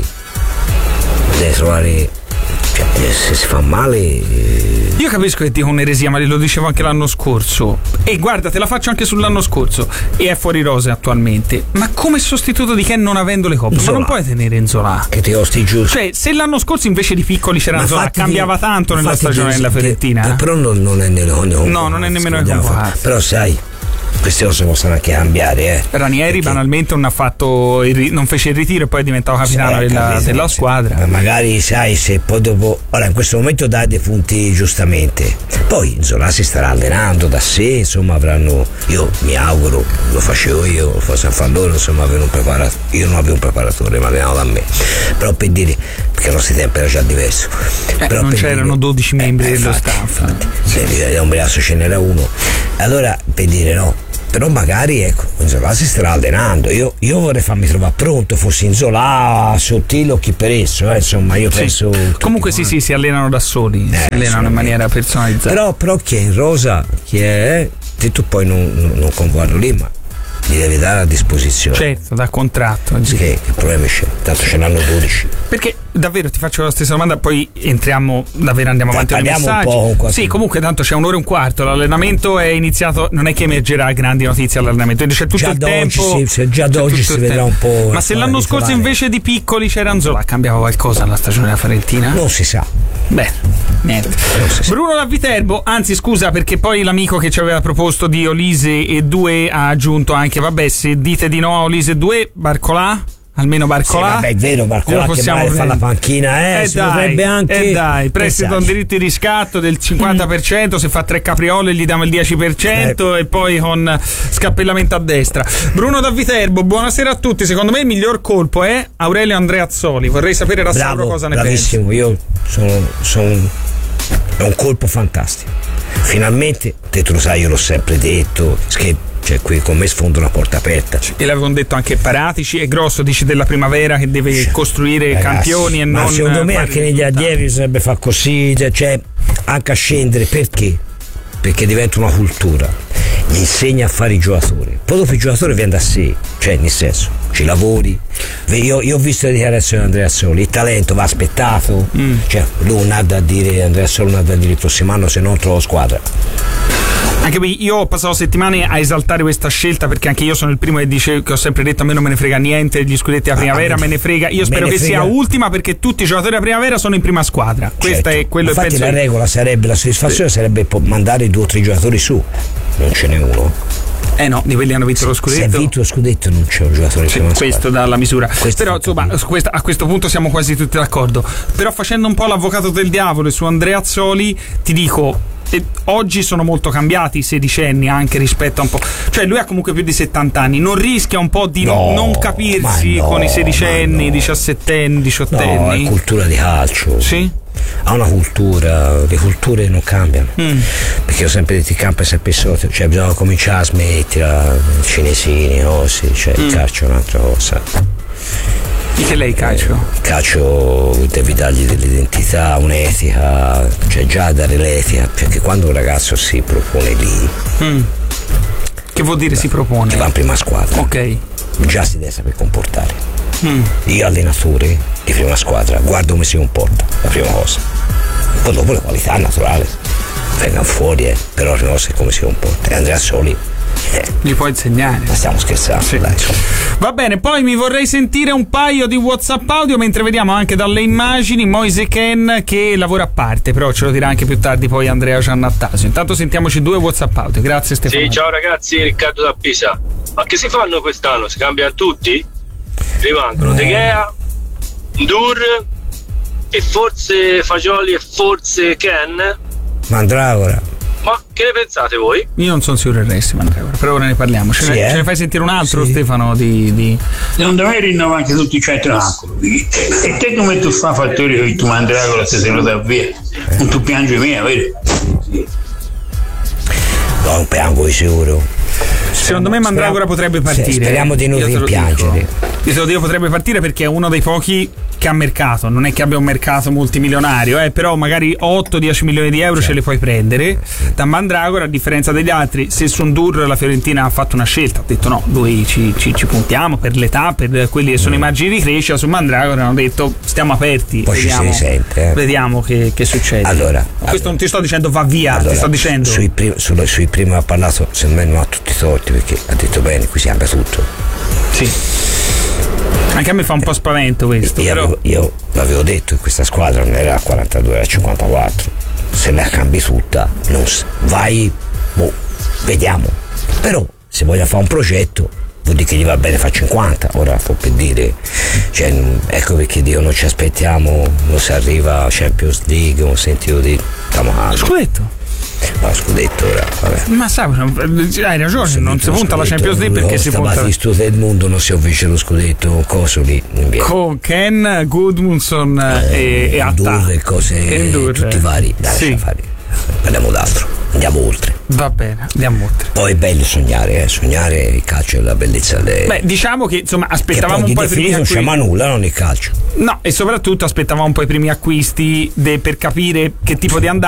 F: deve trovare, cioè, se si fa male eh...
E: Io capisco che dico un'eresia, ma lo dicevo anche l'anno scorso e guarda, te la faccio anche sull'anno scorso e è fuori rosa attualmente, ma come sostituto di Ken non avendo le coppe?
F: Zola.
E: Ma non puoi tenere Nzola
F: che ti osti giù,
E: cioè se l'anno scorso invece di Piccoli c'era Nzola cambiava tanto nella stagione della Fiorentina,
F: eh, però non, non è nelle no,
E: no non è nemmeno nelle convocazioni,
F: però sai queste cose possono anche cambiare eh.
E: Ranieri perché... banalmente non ha fatto il, non fece il ritiro e poi è diventato capitano sì, della, capito, della squadra,
F: ma magari sai se poi dopo, ora in questo momento dà dei punti giustamente, poi Zola si starà allenando da sé, insomma avranno, io mi auguro, lo facevo io, lo faccio fare loro, insomma avevano un preparatore, io non avevo un preparatore ma venivano da me, però per dire, perché i nostri tempi era già diverso,
E: eh,
F: però
E: non c'erano dire, dodici membri eh, dello infatti, staff
F: infatti, se da un braccio ce n'era uno, allora per dire no, però magari ecco Nzola si starà allenando, io, io vorrei farmi trovare pronto, fossi Nzola sottile o chi per esso eh, insomma io sì. penso
E: comunque sì sì si allenano da soli eh, si allenano in maniera personalizzata,
F: però, però chi è in rosa chi è te tu poi non, non, non concordo lì ma li devi dare a disposizione,
E: certo, da contratto
F: che, che problemi c'è, tanto ce n'hanno dodici,
E: perché davvero ti faccio la stessa domanda poi entriamo davvero andiamo avanti con i messaggi
F: un po',
E: sì comunque tanto c'è un'ora e un quarto, l'allenamento è iniziato, non è che emergerà grandi notizie all'allenamento, c'è tutto
F: già
E: il tempo
F: sì, se già d'oggi si vedrà un po',
E: ma se l'anno scorso invece di Piccoli c'era Nzola cambiava qualcosa alla stagione della Fiorentina?
F: Non si sa,
E: beh niente. Bruno da Viterbo, anzi scusa perché poi l'amico che ci aveva proposto di Olise e due ha aggiunto anche vabbè se dite di no a Olise due Barcolà almeno Barcolà
F: sì, vabbè è vero Barcolà
E: possiamo
F: che fa la panchina eh,
E: eh
F: si
E: dai,
F: potrebbe anche
E: eh dai prestito un diritto di riscatto del cinquanta per cento, se fa tre capriole gli diamo il dieci per cento eh. e poi con scappellamento a destra. Bruno da Viterbo, buonasera a tutti, secondo me il miglior colpo è Aurelio Andreazzoli, vorrei sapere da Sauro cosa ne pensa.
F: Bravissimo, io sono, sono è un colpo fantastico, finalmente te lo sai, io l'ho sempre detto che cioè qui con me sfondo una porta aperta
E: e l'avevano detto anche Paratici, è grosso, dici della primavera che deve cioè, costruire ragazzi, campioni e
F: ma
E: non
F: secondo me anche negli allievi bisognerebbe far così, cioè anche a scendere, perché? Perché diventa una cultura, gli insegna a fare i giocatori, poi dopo il giocatore viene da sé, cioè nel senso ci lavori, io, io ho visto le dichiarazioni di Andreazzoli, il talento va aspettato, mm. cioè lui non ha da dire, Andreazzoli non ha da dire il prossimo anno se non trovo squadra.
E: Anche io ho passato settimane a esaltare questa scelta perché anche io sono il primo che dice, che ho sempre detto a me non me ne frega niente gli scudetti a primavera, ah, me ne frega, io spero che frega. sia ultima perché tutti i giocatori a primavera sono in prima squadra, certo. Questa è quello
F: infatti
E: che penso.
F: La regola sarebbe, la soddisfazione sì. sarebbe mandare due o tre giocatori su, non ce n'è uno.
E: Eh no, di quelli che hanno vinto lo scudetto.
F: Se ha vinto lo scudetto non c'è un giocatore
E: sì,
F: in
E: questo dà la misura. Questo però insomma questa, a questo punto siamo quasi tutti d'accordo. Però facendo un po' l'avvocato del diavolo su Andreazzoli ti dico e oggi sono molto cambiati i sedicenni anche rispetto a un po', cioè lui ha comunque più di settanta anni, non rischia un po' di no, non capirsi no, con i sedicenni, no. diciassettenni, diciottenni?
F: No, è cultura di calcio.
E: Sì?
F: Ha una cultura, le culture non cambiano, mm. perché ho sempre detto il campo è sempre sotto, cioè bisogna cominciare a smettere cinesini, no? Sì, cioè mm. il calcio è un'altra cosa.
E: Di che lei calcio?
F: Il calcio devi dargli dell'identità, un'etica, cioè già dare l'etica, perché quando un ragazzo si propone lì
E: mm. che vuol dire si propone?
F: Che va in prima squadra,
E: ok,
F: già si deve saper comportare.
E: mm.
F: Io allenatore di prima squadra guardo come si comporta, la prima cosa, poi dopo le qualità naturali vengano fuori, eh. però la prima cosa è come si comporta. E Andreazzoli Eh,
E: gli puoi insegnare.
F: Ma stiamo scherzando, sì. Dai,
E: va bene, poi mi vorrei sentire un paio di WhatsApp audio mentre vediamo anche dalle immagini Moise Ken che lavora a parte, però ce lo dirà anche più tardi poi Andrea Giannattasio. Intanto sentiamoci due WhatsApp audio. Grazie Stefano.
H: Sì, ciao ragazzi, Riccardo da Pisa. Ma che si fanno quest'anno? Si cambiano tutti? Rimangono De Gea, Ndur e forse Fagioli e forse Ken.
F: Mandragora.
H: Ma che ne pensate voi?
E: Io non sono sicuro del resto, Mandragora, però ora ne parliamo. Ce,
F: Sì,
E: ne,
F: eh?
E: ce ne fai sentire un altro,
F: Sì.
E: Stefano? Di, di...
I: Secondo me rinnova anche tutti i centrocampi. E te come tu fai fattori che tu Mandragola se se lo dà via? Non tu piangi me, vero?
F: No, non piango di sicuro.
E: Secondo me Mandragora potrebbe partire.
F: Sì, speriamo di non
E: Io te lo
F: rimpiangere.
E: dico. Io te lo dico, potrebbe partire perché è uno dei pochi che ha mercato. Non è che abbia un mercato multimilionario, eh, però magari otto dieci milioni di euro ce li puoi prendere. Da Mandragora, a differenza degli altri, se su Ndur la Fiorentina ha fatto una scelta, ha detto no, noi ci, ci, ci puntiamo per l'età, per quelli che sono i margini di crescita. Su Mandragora hanno detto stiamo aperti.
F: Poi
E: vediamo,
F: ci si risente. Eh.
E: Vediamo che, che succede.
F: Allora,
E: questo
F: allora,
E: non ti sto dicendo va via,
F: allora,
E: ti sto dicendo.
F: Sui primi, sullo, sui primi ha parlato, secondo me non ha tutti i torti perché ha detto bene, qui si apre tutto.
E: Sì. Anche a me fa un po' spavento questo.
F: Io,
E: però...
F: avevo, io l'avevo detto che questa squadra non era a quarantadue, era a cinquantaquattro. Se la cambi tutta, non s- vai, boh, vediamo. Però se voglio fare un progetto, vuol dire che gli va bene fa cinquanta. Ora sto per dire, cioè, ecco perché dico non ci aspettiamo, non si arriva a Champions League, ho sentito di stiamo a
E: Scudetto.
F: ma scudetto ora, vabbè.
E: Ma sai, hai ragione, non si punta alla Champions League perché si punta
F: Battisto del mondo non si vince lo scudetto, coso lì
E: con Ken, Gudmundsson eh, e, e Atta
F: e cose
E: e Ndur,
F: tutti vari. Dai,
E: sì.
F: lascia fare. Parliamo d'altro, andiamo oltre.
E: Va bene, andiamo oltre.
F: Poi è bello sognare, eh. Sognare il calcio è la bellezza del...
E: Beh, diciamo che insomma aspettavamo
F: che
E: un po'
F: poi
E: i primi
F: non
E: acquisti.
F: c'è nulla, non il calcio.
E: No, e soprattutto aspettavamo un po' i primi acquisti de, per capire che tipo di andata